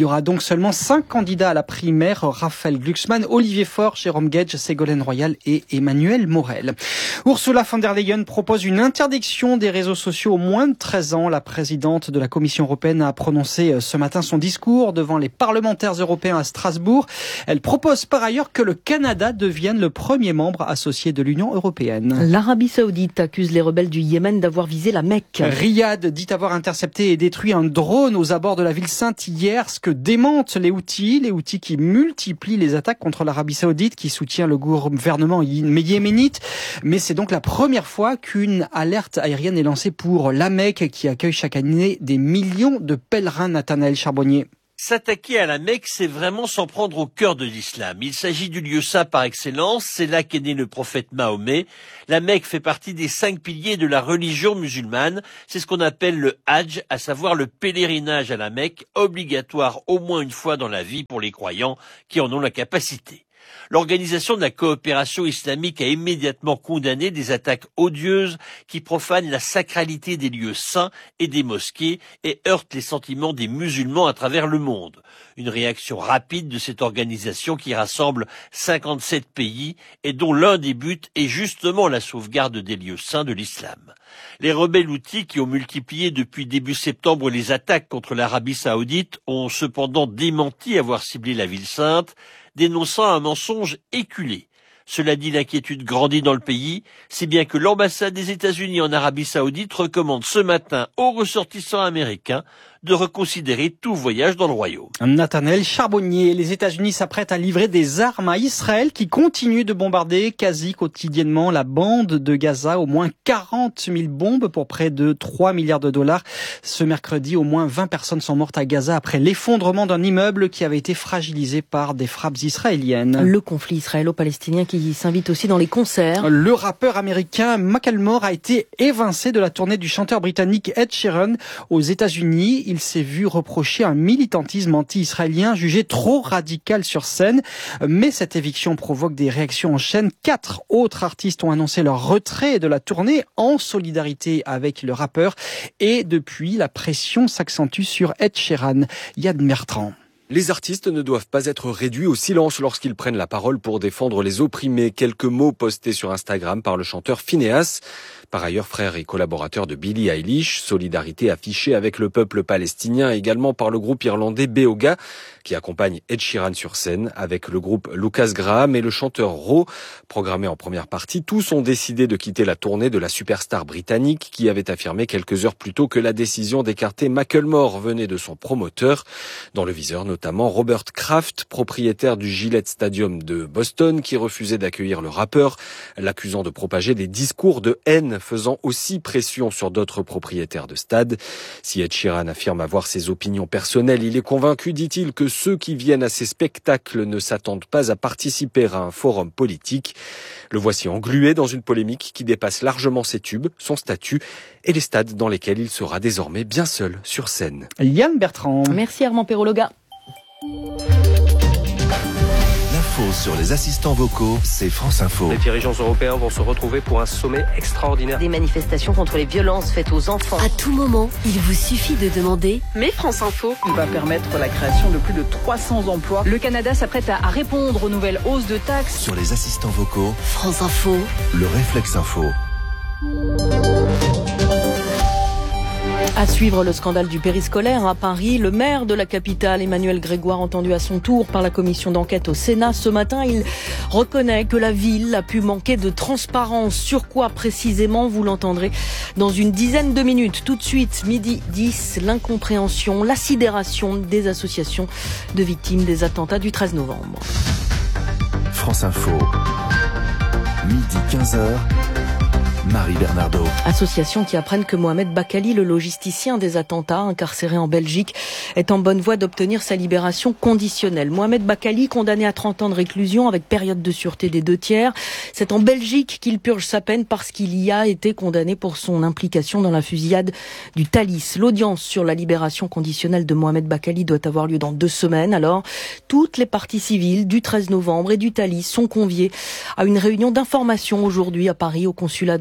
aura donc seulement 5 candidats à la primaire, Raphaël Glucksmann, Olivier Faure, Jérôme Gage, Ségolène Royal et Emmanuel Morel. Ursula von der Leyen propose une interdiction des réseaux sociaux aux moins de 13 ans. La présidente de la Commission européenne a prononcé ce matin son discours devant les parlementaires européens à Strasbourg. Elle propose par ailleurs que le Canada devienne le premier membre associé de l'Union européenne. L'Arabie Saoudite accuse les rebelles du Yémen d'avoir visé la Mecque. Riyad dit avoir intercepté et détruit un drone aux abords de la ville sainte hier, ce que démentent les Houthis qui multiplient les attaques contre l'Arabie Saoudite qui soutient le gouvernement yéménite. Mais c'est donc la première fois qu'une alerte aérienne est lancée pour la Mecque qui accueille chaque année des millions de pèlerins. Nathanaël Charbonnier. S'attaquer à la Mecque, c'est vraiment s'en prendre au cœur de l'islam. Il s'agit du lieu saint par excellence, c'est là qu'est né le prophète Mahomet. La Mecque fait partie des 5 piliers de la religion musulmane. C'est ce qu'on appelle le Hajj, à savoir le pèlerinage à la Mecque, obligatoire au moins une fois dans la vie pour les croyants qui en ont la capacité. L'Organisation de la coopération islamique a immédiatement condamné des attaques odieuses qui profanent la sacralité des lieux saints et des mosquées et heurtent les sentiments des musulmans à travers le monde. Une réaction rapide de cette organisation qui rassemble 57 pays et dont l'un des buts est justement la sauvegarde des lieux saints de l'islam. Les rebelles Houthis qui ont multiplié depuis début septembre les attaques contre l'Arabie Saoudite ont cependant démenti avoir ciblé la ville sainte, dénonçant un mensonge éculé. Cela dit, l'inquiétude grandit dans le pays, si bien que l'ambassade des États-Unis en Arabie Saoudite recommande ce matin aux ressortissants américains de reconsidérer tout voyage dans le royaume. Nathanaël Charbonnier, les États-Unis s'apprêtent à livrer des armes à Israël qui continue de bombarder quasi quotidiennement la bande de Gaza. Au moins 40 000 bombes pour près de 3 milliards de dollars. Ce mercredi, au moins 20 personnes sont mortes à Gaza après l'effondrement d'un immeuble qui avait été fragilisé par des frappes israéliennes. Le conflit israélo-palestinien qui s'invite aussi dans les concerts. Le rappeur américain Macklemore a été évincé de la tournée du chanteur britannique Ed Sheeran aux États-Unis. Il s'est vu reprocher un militantisme anti-israélien jugé trop radical sur scène. Mais cette éviction provoque des réactions en chaîne. 4 autres artistes ont annoncé leur retrait de la tournée en solidarité avec le rappeur. Et depuis, la pression s'accentue sur Ed Sheeran. Yann Bertrand. Les artistes ne doivent pas être réduits au silence lorsqu'ils prennent la parole pour défendre les opprimés. Quelques mots postés sur Instagram par le chanteur Phineas. Par ailleurs, frère et collaborateur de Billie Eilish, solidarité affichée avec le peuple palestinien également par le groupe irlandais Beoga, qui accompagne Ed Sheeran sur scène avec le groupe Lucas Graham et le chanteur Ro, programmé en première partie. Tous ont décidé de quitter la tournée de la superstar britannique qui avait affirmé quelques heures plus tôt que la décision d'écarter Macklemore venait de son promoteur. Dans le viseur, notamment Robert Kraft, propriétaire du Gillette Stadium de Boston, qui refusait d'accueillir le rappeur, l'accusant de propager des discours de haine, faisant aussi pression sur d'autres propriétaires de stades. Si Ed Sheeran affirme avoir ses opinions personnelles, il est convaincu, dit-il, que ceux qui viennent à ces spectacles ne s'attendent pas à participer à un forum politique. Le voici englué dans une polémique qui dépasse largement ses tubes, son statut et les stades dans lesquels il sera désormais bien seul sur scène. Yann Bertrand. Merci Armand Perrologa. L'info sur les assistants vocaux, c'est France Info. Les dirigeants européens vont se retrouver pour un sommet extraordinaire. Des manifestations contre les violences faites aux enfants. À tout moment, il vous suffit de demander « Mais France Info ». Il va permettre la création de plus de 300 emplois. Le Canada s'apprête à répondre aux nouvelles hausses de taxes. Sur les assistants vocaux, France Info. Le réflexe info. À suivre le scandale du périscolaire à Paris, le maire de la capitale, Emmanuel Grégoire, entendu à son tour par la commission d'enquête au Sénat ce matin, il reconnaît que la ville a pu manquer de transparence. Sur quoi précisément, vous l'entendrez dans une dizaine de minutes. Tout de suite, 12h10, l'incompréhension, la sidération des associations de victimes des attentats du 13 novembre. France Info, 12h15. Marie Bernardo. Associations qui apprennent que Mohamed Bakali, le logisticien des attentats incarcéré en Belgique, est en bonne voie d'obtenir sa libération conditionnelle. Mohamed Bakali, condamné à 30 ans de réclusion avec période de sûreté des 2/3. C'est en Belgique qu'il purge sa peine parce qu'il y a été condamné pour son implication dans la fusillade du Thalys. L'audience sur la libération conditionnelle de Mohamed Bakali doit avoir lieu dans 2 semaines. Alors, toutes les parties civiles du 13 novembre et du Thalys sont conviées à une réunion d'information aujourd'hui à Paris au consulat de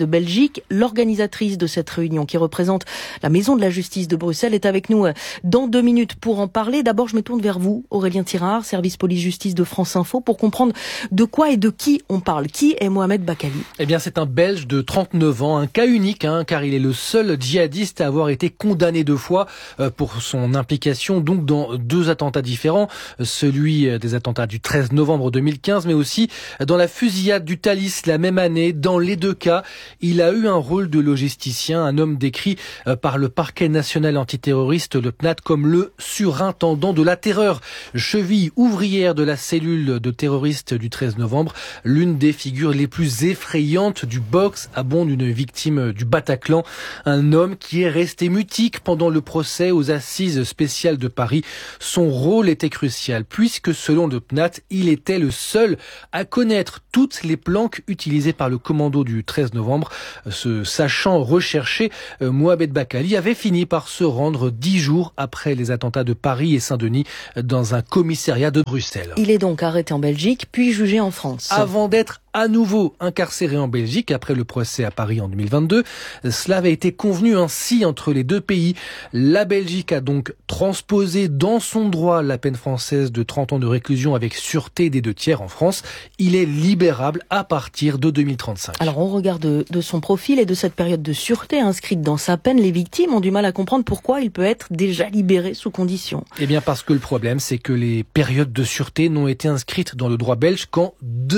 Belgique. L'organisatrice de cette réunion, qui représente la Maison de la Justice de Bruxelles, est avec nous dans 2 minutes pour en parler. D'abord, je me tourne vers vous, Aurélien Tirard, service police-justice de France Info, pour comprendre de quoi et de qui on parle. Qui est Mohamed Bakkali ? Eh bien, c'est un Belge de 39 ans, un cas unique, car il est le seul djihadiste à avoir été condamné 2 fois pour son implication donc dans 2 attentats différents, celui des attentats du 13 novembre 2015, mais aussi dans la fusillade du Thalys la même année. Dans les 2 cas, il a eu un rôle de logisticien, un homme décrit par le parquet national antiterroriste, le PNAT, comme le surintendant de la terreur, cheville ouvrière de la cellule de terroristes du 13 novembre, l'une des figures les plus effrayantes du box à bond d'une victime du Bataclan, un homme qui est resté mutique pendant le procès aux assises spéciales de Paris. Son rôle était crucial puisque selon le PNAT, il était le seul à connaître toutes les planques utilisées par le commando du 13 novembre. Ce sachant recherché, Mohamed Bakkali avait fini par se rendre 10 jours après les attentats de Paris et Saint-Denis dans un commissariat de Bruxelles. Il est donc arrêté en Belgique, puis jugé en France. Avant d'être à nouveau incarcéré en Belgique après le procès à Paris en 2022. Cela avait été convenu ainsi entre les 2 pays. La Belgique a donc transposé dans son droit la peine française de 30 ans de réclusion avec sûreté des 2/3 en France. Il est libérable à partir de 2035. Alors on regarde de son profil et de cette période de sûreté inscrite dans sa peine. Les victimes ont du mal à comprendre pourquoi il peut être déjà libéré sous condition. Eh bien parce que le problème, c'est que les périodes de sûreté n'ont été inscrites dans le droit belge qu'en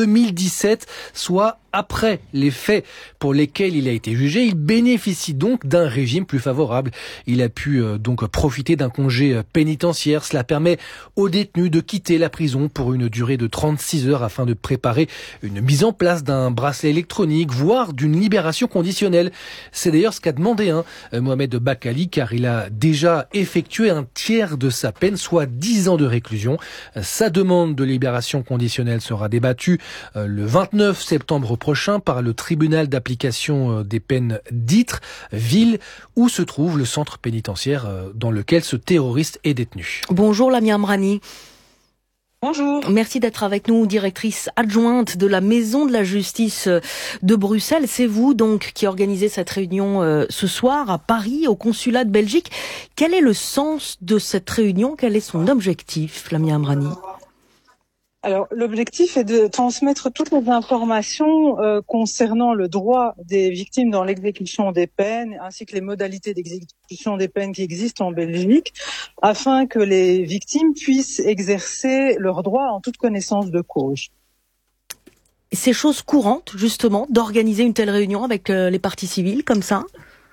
2017, soit après les faits pour lesquels il a été jugé. Il bénéficie donc d'un régime plus favorable. Il a pu donc profiter d'un congé pénitentiaire. Cela permet aux détenus de quitter la prison pour une durée de 36 heures afin de préparer une mise en place d'un bracelet électronique, voire d'une libération conditionnelle. C'est d'ailleurs ce qu'a demandé Mohamed Bakkali, car il a déjà effectué un tiers de sa peine, soit 10 ans de réclusion. Sa demande de libération conditionnelle sera débattue le 29 septembre prochain par le tribunal d'application des peines d'Ytre, ville où se trouve le centre pénitentiaire dans lequel ce terroriste est détenu. Bonjour Lamia Amrani. Bonjour. Merci d'être avec nous, directrice adjointe de la Maison de la Justice de Bruxelles. C'est vous donc qui organisez cette réunion ce soir à Paris, au consulat de Belgique. Quel est le sens de cette réunion ? Quel est son objectif, Lamia Amrani ? Alors, l'objectif est de transmettre toutes les informations concernant le droit des victimes dans l'exécution des peines, ainsi que les modalités d'exécution des peines qui existent en Belgique, afin que les victimes puissent exercer leurs droits en toute connaissance de cause. C'est chose courante, justement, d'organiser une telle réunion avec les parties civiles, comme ça ?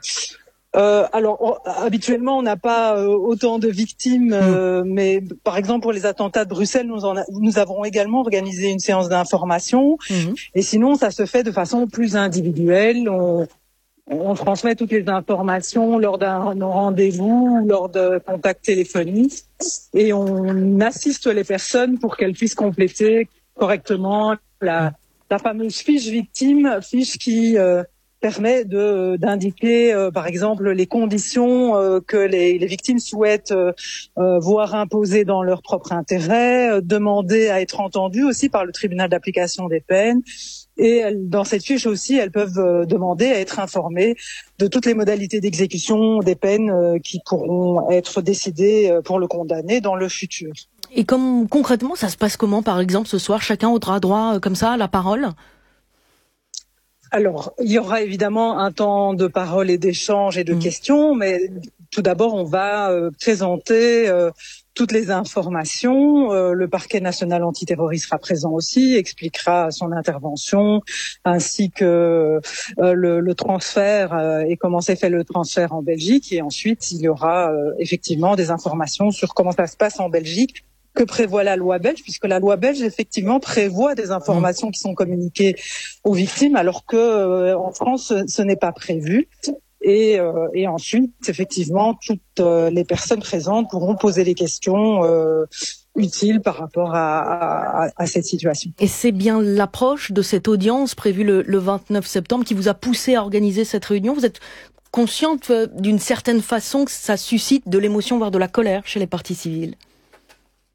Alors, habituellement, on n'a pas autant de victimes, mais par exemple, pour les attentats de Bruxelles, nous avons également organisé une séance d'information. Et sinon, ça se fait de façon plus individuelle. On transmet toutes les informations lors d'un rendez-vous, lors de contacts téléphoniques, et on assiste les personnes pour qu'elles puissent compléter correctement la fameuse fiche victime, fiche qui permet d'indiquer, par exemple, les conditions que les victimes souhaitent voir imposées dans leur propre intérêt, demander à être entendues aussi par le tribunal d'application des peines. Et dans cette fiche aussi, elles peuvent demander à être informées de toutes les modalités d'exécution des peines qui pourront être décidées pour le condamné dans le futur. Et concrètement, ça se passe comment, par exemple, ce soir ? Chacun aura droit, comme ça, à la parole ? Alors, il y aura évidemment un temps de parole et d'échange et de questions, mais tout d'abord, on va présenter toutes les informations. Le parquet national antiterroriste sera présent aussi, expliquera son intervention, ainsi que le transfert et comment s'est fait le transfert en Belgique. Et ensuite, il y aura effectivement des informations sur comment ça se passe en Belgique, que prévoit la loi belge, puisque la loi belge, effectivement, prévoit des informations qui sont communiquées aux victimes, alors que en France, ce n'est pas prévu. Et ensuite, effectivement, toutes les personnes présentes pourront poser les questions utiles par rapport à cette situation. Et c'est bien l'approche de cette audience prévue le 29 septembre qui vous a poussé à organiser cette réunion. Vous êtes consciente d'une certaine façon que ça suscite de l'émotion, voire de la colère chez les parties civiles?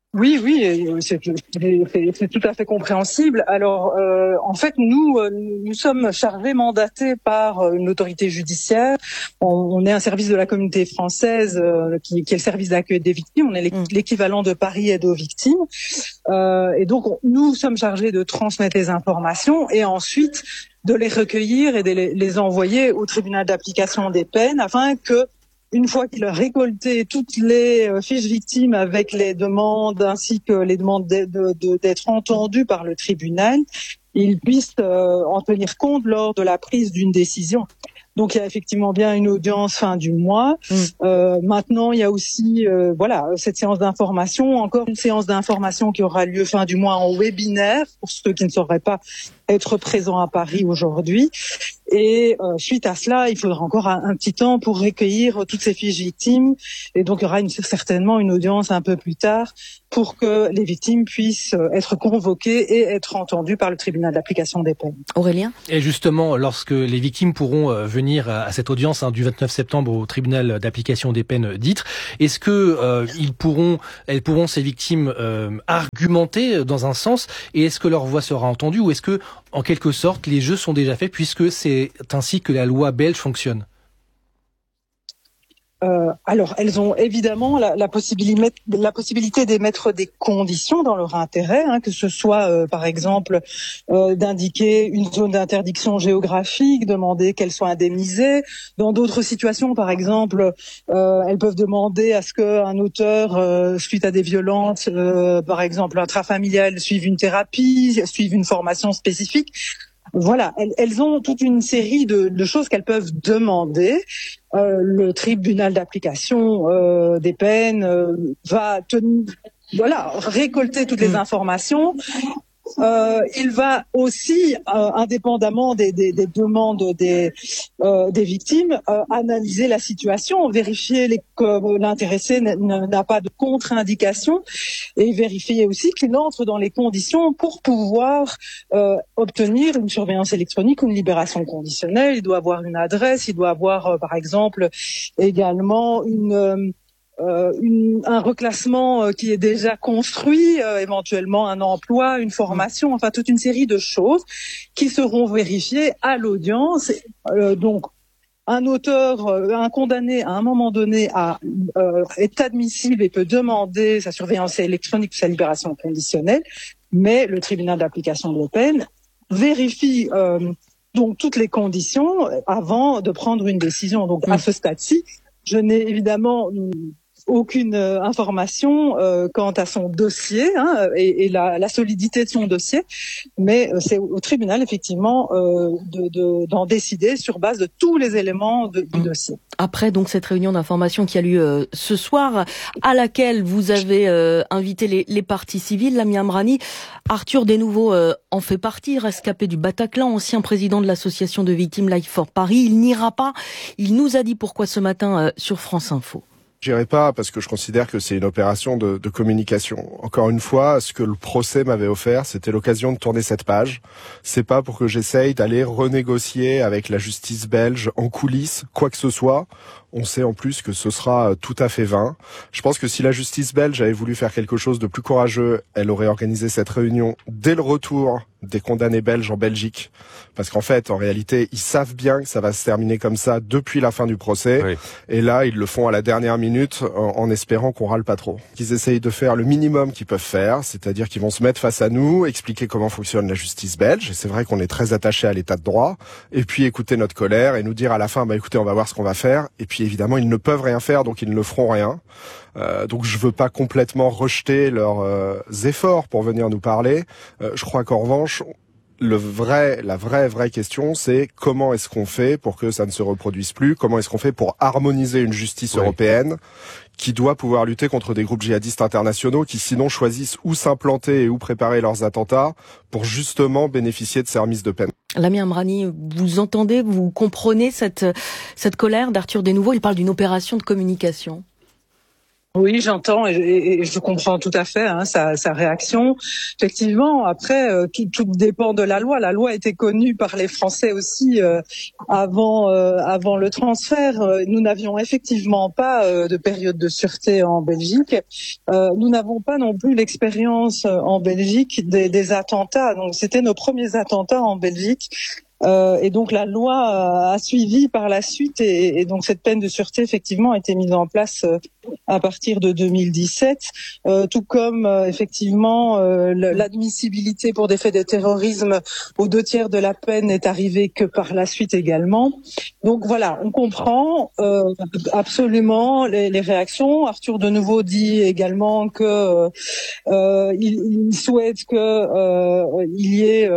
Oui, c'est tout à fait compréhensible. Alors, en fait, nous sommes chargés, mandatés par une autorité judiciaire. On est un service de la communauté française qui est le service d'accueil des victimes. On est l'équivalent de Paris Aide aux victimes. Et donc, nous sommes chargés de transmettre les informations et ensuite de les recueillir et de les envoyer au tribunal d'application des peines afin que, une fois qu'il a récolté toutes les fiches victimes avec les demandes ainsi que les demandes d'être entendu par le tribunal, il puisse en tenir compte lors de la prise d'une décision. Donc il y a effectivement bien une audience fin du mois. Maintenant, il y a aussi cette séance d'information, encore une séance d'information qui aura lieu fin du mois en webinaire pour ceux qui ne sauraient pas être présents à Paris aujourd'hui. Et suite à cela, il faudra encore un petit temps pour recueillir toutes ces fiches victimes. Et donc, il y aura certainement une audience un peu plus tard pour que les victimes puissent être convoquées et être entendues par le tribunal d'application des peines. Aurélien ? Et justement, lorsque les victimes pourront venir à cette audience du 29 septembre au tribunal d'application des peines d'Ytre, est-ce que elles pourront, ces victimes, argumenter dans un sens, et est-ce que leur voix sera entendue, ou est-ce que, en quelque sorte, les jeux sont déjà faits puisque c'est ainsi que la loi belge fonctionne? Alors, elles ont évidemment la possibilité d'émettre des conditions dans leur intérêt, que ce soit, par exemple, d'indiquer une zone d'interdiction géographique, demander qu'elles soient indemnisées. Dans d'autres situations, par exemple, elles peuvent demander à ce qu'un auteur, suite à des violences, par exemple intrafamiliales, suive une thérapie, suive une formation spécifique. Voilà, elles ont toute une série de choses qu'elles peuvent demander. Le tribunal d'application des peines va récolter toutes les informations. Il va aussi, indépendamment des demandes des victimes, analyser la situation, vérifier que l'intéressé n'a pas de contre-indication et vérifier aussi qu'il entre dans les conditions pour pouvoir obtenir une surveillance électronique ou une libération conditionnelle. Il doit avoir une adresse, il doit avoir, par exemple, également un reclassement qui est déjà construit, éventuellement un emploi, une formation, enfin toute une série de choses qui seront vérifiées à l'audience. Donc, un auteur, un condamné, à un moment donné, est admissible et peut demander sa surveillance électronique ou sa libération conditionnelle, mais le tribunal d'application de la peine vérifie donc toutes les conditions avant de prendre une décision. Donc, à ce stade-ci, je n'ai évidemment aucune information quant à son dossier et la solidité de son dossier, mais c'est au tribunal effectivement d'en décider sur base de tous les éléments du dossier. Après donc cette réunion d'information qui a lieu ce soir, à laquelle vous avez invité les parties civiles, Lamia Amrani, Arthur Desnouveaux en fait partie, rescapé du Bataclan, ancien président de l'association de victimes Life for Paris. Il n'ira pas. Il nous a dit pourquoi ce matin sur France Info. J'irai pas parce que je considère que c'est une opération de communication. Encore une fois, ce que le procès m'avait offert, c'était l'occasion de tourner cette page. C'est pas pour que j'essaye d'aller renégocier avec la justice belge en coulisses quoi que ce soit. On sait en plus que ce sera tout à fait vain. Je pense que si la justice belge avait voulu faire quelque chose de plus courageux, elle aurait organisé cette réunion dès le retour des condamnés belges en Belgique. Parce qu'en fait, en réalité, ils savent bien que ça va se terminer comme ça depuis la fin du procès. Oui. Et là, ils le font à la dernière minute en espérant qu'on râle pas trop. Qu'ils essayent de faire le minimum qu'ils peuvent faire, c'est-à-dire qu'ils vont se mettre face à nous, expliquer comment fonctionne la justice belge. Et c'est vrai qu'on est très attaché à l'état de droit. Et puis écouter notre colère et nous dire à la fin, écoutez, on va voir ce qu'on va faire. Et puis évidemment, ils ne peuvent rien faire, donc ils ne feront rien. Donc je veux pas complètement rejeter leurs efforts pour venir nous parler. Je crois qu'en revanche, la vraie question, c'est comment est-ce qu'on fait pour que ça ne se reproduise plus? Comment est-ce qu'on fait pour harmoniser une justice européenne qui doit pouvoir lutter contre des groupes djihadistes internationaux qui sinon choisissent où s'implanter et où préparer leurs attentats pour justement bénéficier de ces remises de peine. Lamia Amrani, vous entendez, vous comprenez cette colère d'Arthur Desnouveaux? Il parle d'une opération de communication. Oui, j'entends et je comprends tout à fait sa réaction. Effectivement, après, tout dépend de la loi. La loi était connue par les Français aussi avant le transfert. Nous n'avions effectivement pas de période de sûreté en Belgique. Nous n'avons pas non plus l'expérience en Belgique des attentats. Donc, c'était nos premiers attentats en Belgique. Et donc la loi a suivi par la suite et donc cette peine de sûreté effectivement a été mise en place à partir de 2017, tout comme effectivement l'admissibilité pour des faits de terrorisme aux 2/3 de la peine n'est arrivée que par la suite également. Donc voilà, on comprend absolument les réactions. Arthur de nouveau dit également que il souhaite que il y ait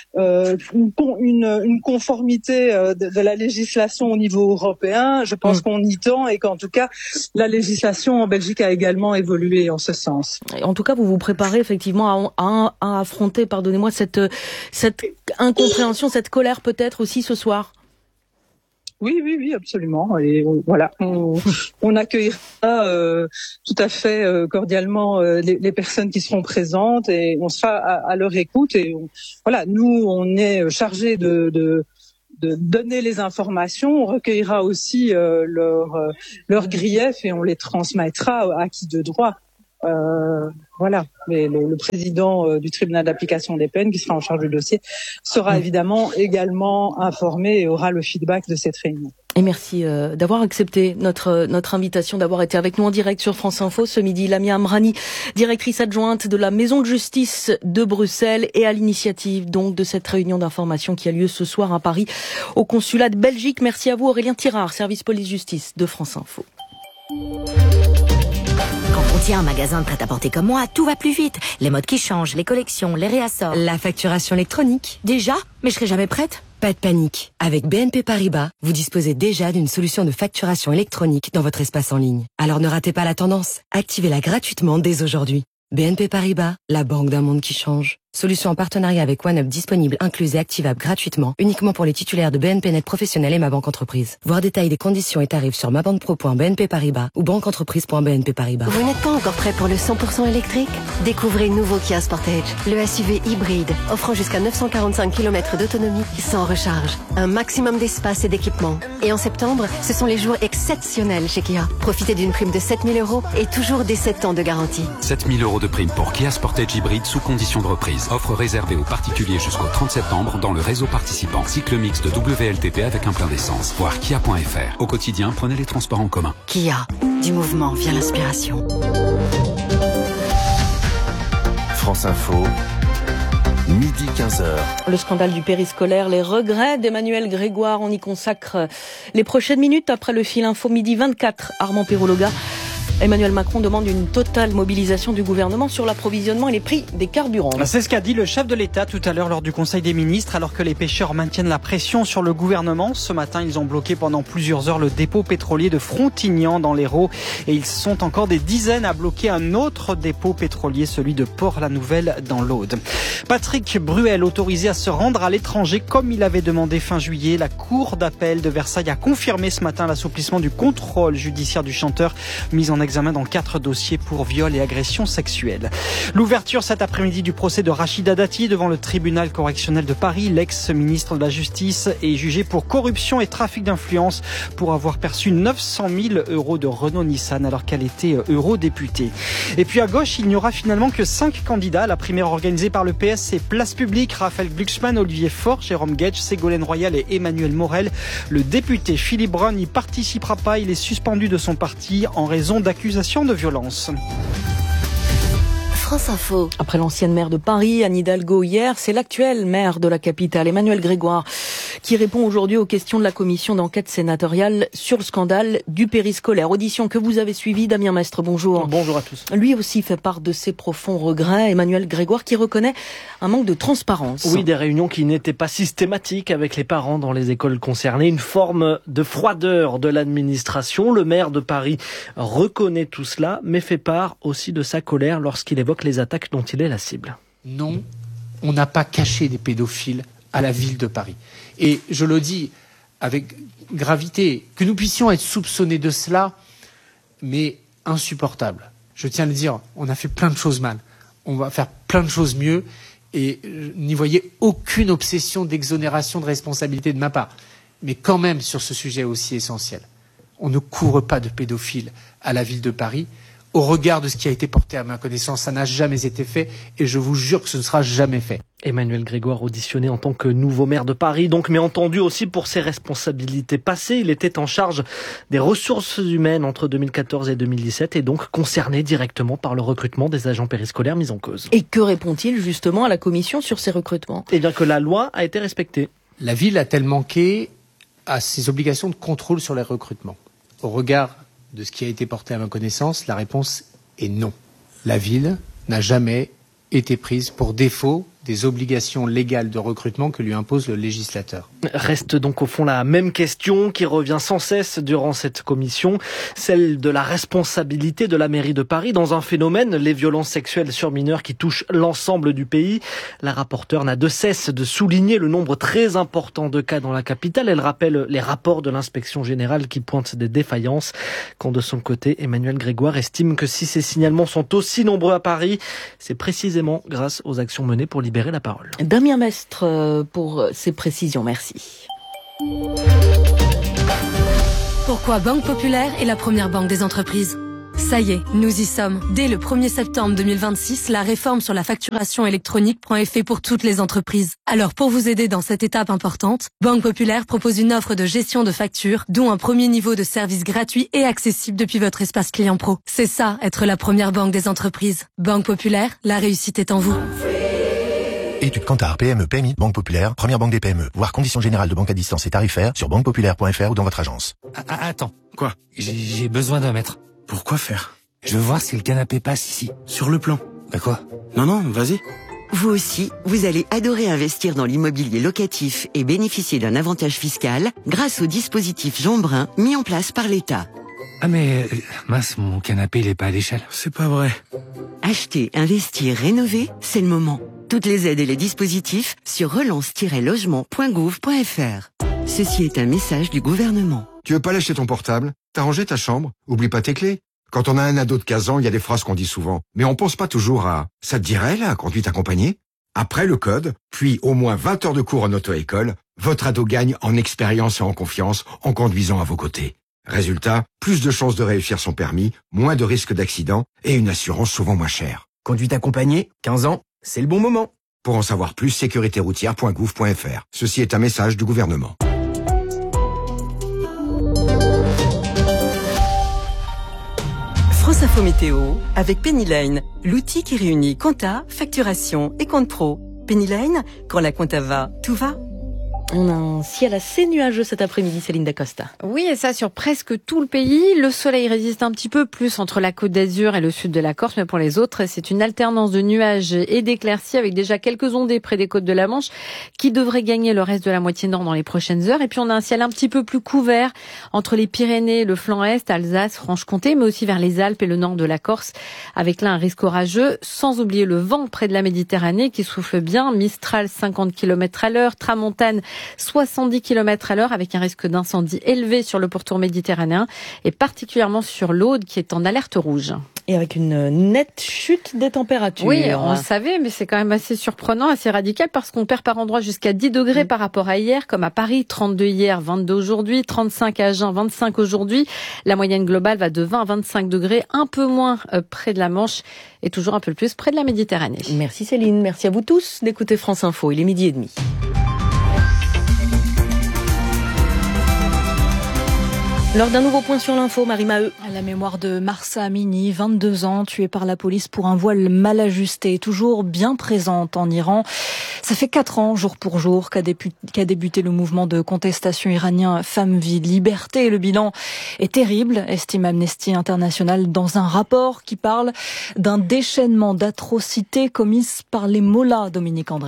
une conformité de la législation au niveau européen. Je pense qu'on y tend et qu'en tout cas la législation en Belgique a également évolué en ce sens. En tout cas, vous vous préparez effectivement à affronter, pardonnez-moi, cette incompréhension, cette colère peut-être aussi ce soir. Oui, absolument. Et voilà, on accueillera tout à fait cordialement les personnes qui seront présentes et on sera à leur écoute. Et voilà, nous, on est chargés de donner les informations. On recueillera aussi leurs griefs et on les transmettra à qui de droit. Voilà, mais le président du tribunal d'application des peines, qui sera en charge du dossier, sera évidemment également informé et aura le feedback de cette réunion. Et merci d'avoir accepté notre invitation, d'avoir été avec nous en direct sur France Info ce midi. Lamia Amrani, directrice adjointe de la Maison de Justice de Bruxelles et à l'initiative donc de cette réunion d'information qui a lieu ce soir à Paris au consulat de Belgique. Merci à vous Aurélien Tirard, service police-justice de France Info. Quand on tient un magasin de prêt-à-porter comme moi, tout va plus vite. Les modes qui changent, les collections, les réassorts. La facturation électronique. Déjà ? Mais je serai jamais prête. Pas de panique. Avec BNP Paribas, vous disposez déjà d'une solution de facturation électronique dans votre espace en ligne. Alors ne ratez pas la tendance. Activez-la gratuitement dès aujourd'hui. BNP Paribas, la banque d'un monde qui change. Solution en partenariat avec OneUp disponible, incluse et activable gratuitement, uniquement pour les titulaires de BNP Net Professionnel et Ma Banque Entreprise. Voir détails des conditions et tarifs sur mabanquepro.bnp Paribas ou banqueentreprise.bnp Paribas. Vous n'êtes pas encore prêt pour le 100% électrique ? Découvrez le nouveau Kia Sportage, le SUV hybride, offrant jusqu'à 945 km d'autonomie sans recharge. Un maximum d'espace et d'équipement. Et en septembre, ce sont les jours exceptionnels chez Kia. Profitez d'une prime de 7 000 € et toujours des 7 ans de garantie. 7 000 € de prime pour Kia Sportage hybride sous condition de reprise. Offre réservée aux particuliers jusqu'au 30 septembre dans le réseau participant. Cycle mix de WLTP avec un plein d'essence. Voir kia.fr. Au quotidien, prenez les transports en commun. Kia, du mouvement vient l'inspiration. France Info, midi 15h. Le scandale du périscolaire, les regrets d'Emmanuel Grégoire. On y consacre les prochaines minutes après le fil info midi 24. Armand Perrologa. Emmanuel Macron demande une totale mobilisation du gouvernement sur l'approvisionnement et les prix des carburants. C'est ce qu'a dit le chef de l'État tout à l'heure lors du Conseil des ministres, alors que les pêcheurs maintiennent la pression sur le gouvernement. Ce matin, ils ont bloqué pendant plusieurs heures le dépôt pétrolier de Frontignan dans l'Hérault et ils sont encore des dizaines à bloquer un autre dépôt pétrolier, celui de Port-la-Nouvelle dans l'Aude. Patrick Bruel, autorisé à se rendre à l'étranger comme il avait demandé fin juillet. La cour d'appel de Versailles a confirmé ce matin l'assouplissement du contrôle judiciaire du chanteur mis en examen dans 4 dossiers pour viol et agression sexuelle. L'ouverture cet après-midi du procès de Rachida Dati devant le tribunal correctionnel de Paris. L'ex-ministre de la Justice est jugé pour corruption et trafic d'influence pour avoir perçu 900 000 € de Renault-Nissan alors qu'elle était eurodéputée. Et puis à gauche, il n'y aura finalement que 5 candidats à la primaire organisée par le PS et Place Publique. Raphaël Glucksmann, Olivier Faure, Jérôme Guedj, Ségolène Royal et Emmanuel Morel. Le député Philippe Brun n'y participera pas. Il est suspendu de son parti en raison d'accusations de violence. France Info. Après l'ancienne maire de Paris, Anne Hidalgo hier, c'est l'actuel maire de la capitale, Emmanuel Grégoire, qui répond aujourd'hui aux questions de la commission d'enquête sénatoriale sur le scandale du périscolaire. Audition que vous avez suivie, Damien Mestre, bonjour. Bonjour à tous. Lui aussi fait part de ses profonds regrets, Emmanuel Grégoire, qui reconnaît un manque de transparence. Oui, des réunions qui n'étaient pas systématiques avec les parents dans les écoles concernées, une forme de froideur de l'administration. Le maire de Paris reconnaît tout cela, mais fait part aussi de sa colère lorsqu'il évoque les attaques dont il est la cible. Non, on n'a pas caché des pédophiles à la ville de Paris. Et je le dis avec gravité, que nous puissions être soupçonnés de cela, mais insupportable. Je tiens à le dire, on a fait plein de choses mal. On va faire plein de choses mieux. Et n'y voyez aucune obsession d'exonération de responsabilité de ma part. Mais quand même, sur ce sujet aussi essentiel, on ne couvre pas de pédophiles à la ville de Paris. Au regard de ce qui a été porté à ma connaissance, ça n'a jamais été fait et je vous jure que ce ne sera jamais fait. Emmanuel Grégoire auditionné en tant que nouveau maire de Paris, donc, mais entendu aussi pour ses responsabilités passées. Il était en charge des ressources humaines entre 2014 et 2017 et donc concerné directement par le recrutement des agents périscolaires mis en cause. Et que répond-il justement à la commission sur ces recrutements ? Eh bien que la loi a été respectée. La ville a-t-elle manqué à ses obligations de contrôle sur les recrutements ? Au regard de ce qui a été porté à ma connaissance, la réponse est non. La ville n'a jamais été prise pour défaut des obligations légales de recrutement que lui impose le législateur. Reste donc au fond la même question qui revient sans cesse durant cette commission, celle de la responsabilité de la mairie de Paris dans un phénomène, les violences sexuelles sur mineurs qui touchent l'ensemble du pays. La rapporteure n'a de cesse de souligner le nombre très important de cas dans la capitale. Elle rappelle les rapports de l'inspection générale qui pointent des défaillances. Quand de son côté, Emmanuel Grégoire estime que si ces signalements sont aussi nombreux à Paris, c'est précisément grâce aux actions menées pour libérer la parole. Damien Mestre pour ces précisions, merci. Pourquoi Banque Populaire est la première banque des entreprises ? Ça y est, nous y sommes. Dès le 1er septembre 2026, la réforme sur la facturation électronique prend effet pour toutes les entreprises. Alors pour vous aider dans cette étape importante, Banque Populaire propose une offre de gestion de factures, dont un premier niveau de service gratuit et accessible depuis votre espace client pro. C'est ça, être la première banque des entreprises. Banque Populaire, la réussite est en vous. Étude Kantar, PME, PMI, Banque Populaire, première banque des PME. Voir conditions générales de banque à distance et tarifaires sur banquepopulaire.fr ou dans votre agence. Attends. Quoi? J'ai besoin d'un mètre. Pourquoi faire? Je veux voir si le canapé passe ici. Sur le plan. Bah quoi? Non, vas-y. Vous aussi, vous allez adorer investir dans l'immobilier locatif et bénéficier d'un avantage fiscal grâce au dispositif Jeanbrun mis en place par l'État. Ah mais, mince, mon canapé il est pas à l'échelle. C'est pas vrai. Acheter, investir, rénover, c'est le moment. Toutes les aides et les dispositifs sur relance-logement.gouv.fr. Ceci est un message du gouvernement. Tu veux pas lâcher ton portable? T'as rangé ta chambre? Oublie pas tes clés. Quand on a un ado de 15 ans, il y a des phrases qu'on dit souvent. Mais on pense pas toujours à « ça te dirait la conduite accompagnée ?» Après le code, puis au moins 20 heures de cours en auto-école, votre ado gagne en expérience et en confiance en conduisant à vos côtés. Résultat, plus de chances de réussir son permis, moins de risques d'accident et une assurance souvent moins chère. Conduite accompagnée, 15 ans, c'est le bon moment. Pour en savoir plus, sécuritéroutière.gouv.fr. Ceci est un message du gouvernement. France Info Météo avec Pennyline, l'outil qui réunit compta, facturation et compte pro. Pennyline, quand la compta va, tout va. On a un ciel assez nuageux cet après-midi, Céline Dacosta. Oui, et ça sur presque tout le pays. Le soleil résiste un petit peu plus entre la Côte d'Azur et le sud de la Corse, mais pour les autres, c'est une alternance de nuages et d'éclaircies avec déjà quelques ondées près des côtes de la Manche qui devraient gagner le reste de la moitié nord dans les prochaines heures. Et puis on a un ciel un petit peu plus couvert entre les Pyrénées, le flanc est, Alsace, Franche-Comté, mais aussi vers les Alpes et le nord de la Corse, avec là un risque orageux, sans oublier le vent près de la Méditerranée qui souffle bien, Mistral 50 km à l'heure, Tramontane 70 km à l'heure avec un risque d'incendie élevé sur le pourtour méditerranéen et particulièrement sur l'Aude qui est en alerte rouge. Et avec une nette chute des températures. Oui, on le savait, mais c'est quand même assez surprenant, assez radical parce qu'on perd par endroits jusqu'à 10 degrés par rapport à hier, comme à Paris, 32 hier, 22 aujourd'hui, 35 à Agen, 25 aujourd'hui. La moyenne globale va de 20 à 25 degrés, un peu moins près de la Manche et toujours un peu plus près de la Méditerranée. Merci Céline, merci à vous tous d'écouter France Info, il est 12h30. Lors d'un nouveau point sur l'info, Marie Maheu. À la mémoire de Mahsa Amini, 22 ans, tuée par la police pour un voile mal ajusté, toujours bien présente en Iran. Ça fait 4 ans, jour pour jour, qu'a débuté le mouvement de contestation iranien Femmes, Vie, Liberté. Le bilan est terrible, estime Amnesty International dans un rapport qui parle d'un déchaînement d'atrocités commises par les mollahs, Dominique André.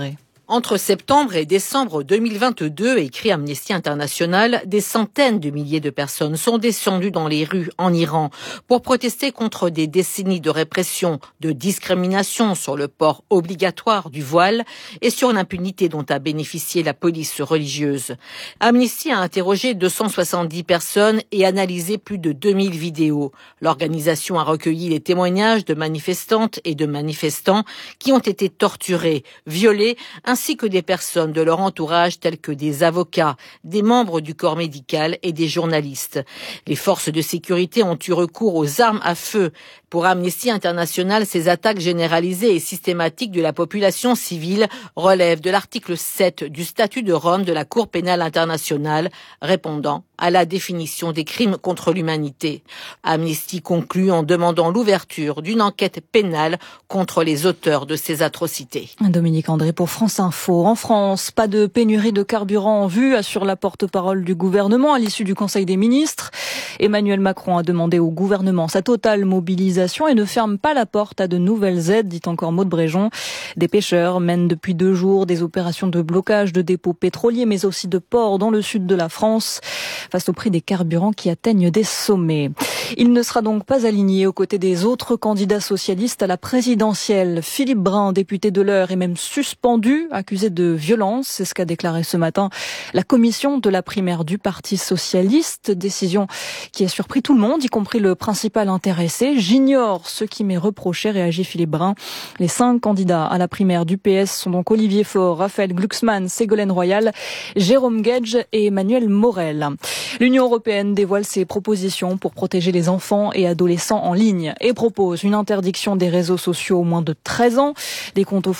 Entre septembre et décembre 2022, écrit Amnesty International, des centaines de milliers de personnes sont descendues dans les rues en Iran pour protester contre des décennies de répression, de discrimination sur le port obligatoire du voile et sur l'impunité dont a bénéficié la police religieuse. Amnesty a interrogé 270 personnes et analysé plus de 2000 vidéos. L'organisation a recueilli les témoignages de manifestantes et de manifestants qui ont été torturés, violés, ainsi que des personnes de leur entourage telles que des avocats, des membres du corps médical et des journalistes. Les forces de sécurité ont eu recours aux armes à feu. Pour Amnesty International, ces attaques généralisées et systématiques de la population civile relèvent de l'article 7 du statut de Rome de la Cour pénale internationale, répondant à la définition des crimes contre l'humanité. Amnesty conclut en demandant l'ouverture d'une enquête pénale contre les auteurs de ces atrocités. Dominique André pour France Info. En France, pas de pénurie de carburant en vue, assure la porte-parole du gouvernement à l'issue du Conseil des ministres. Emmanuel Macron a demandé au gouvernement sa totale mobilisation et ne ferme pas la porte à de nouvelles aides, dit encore Maud Bréjon. Des pêcheurs mènent depuis 2 jours des opérations de blocage de dépôts pétroliers, mais aussi de ports dans le sud de la France, face au prix des carburants qui atteignent des sommets. Il ne sera donc pas aligné aux côtés des autres candidats socialistes à la présidentielle. Philippe Brun, député de l'Eure, est même suspendu, accusé de violence. C'est ce qu'a déclaré ce matin la commission de la primaire du Parti socialiste. Décision qui a surpris tout le monde, y compris le principal intéressé. J'ignore ce qui m'est reproché, réagit Philippe Brun. Les 5 candidats à la primaire du PS sont donc Olivier Faure, Raphaël Glucksmann, Ségolène Royal, Jérôme Guedj et Emmanuel Morel. L'Union européenne dévoile ses propositions pour protéger les enfants et adolescents en ligne et propose une interdiction des réseaux sociaux aux moins de 13 ans, des comptes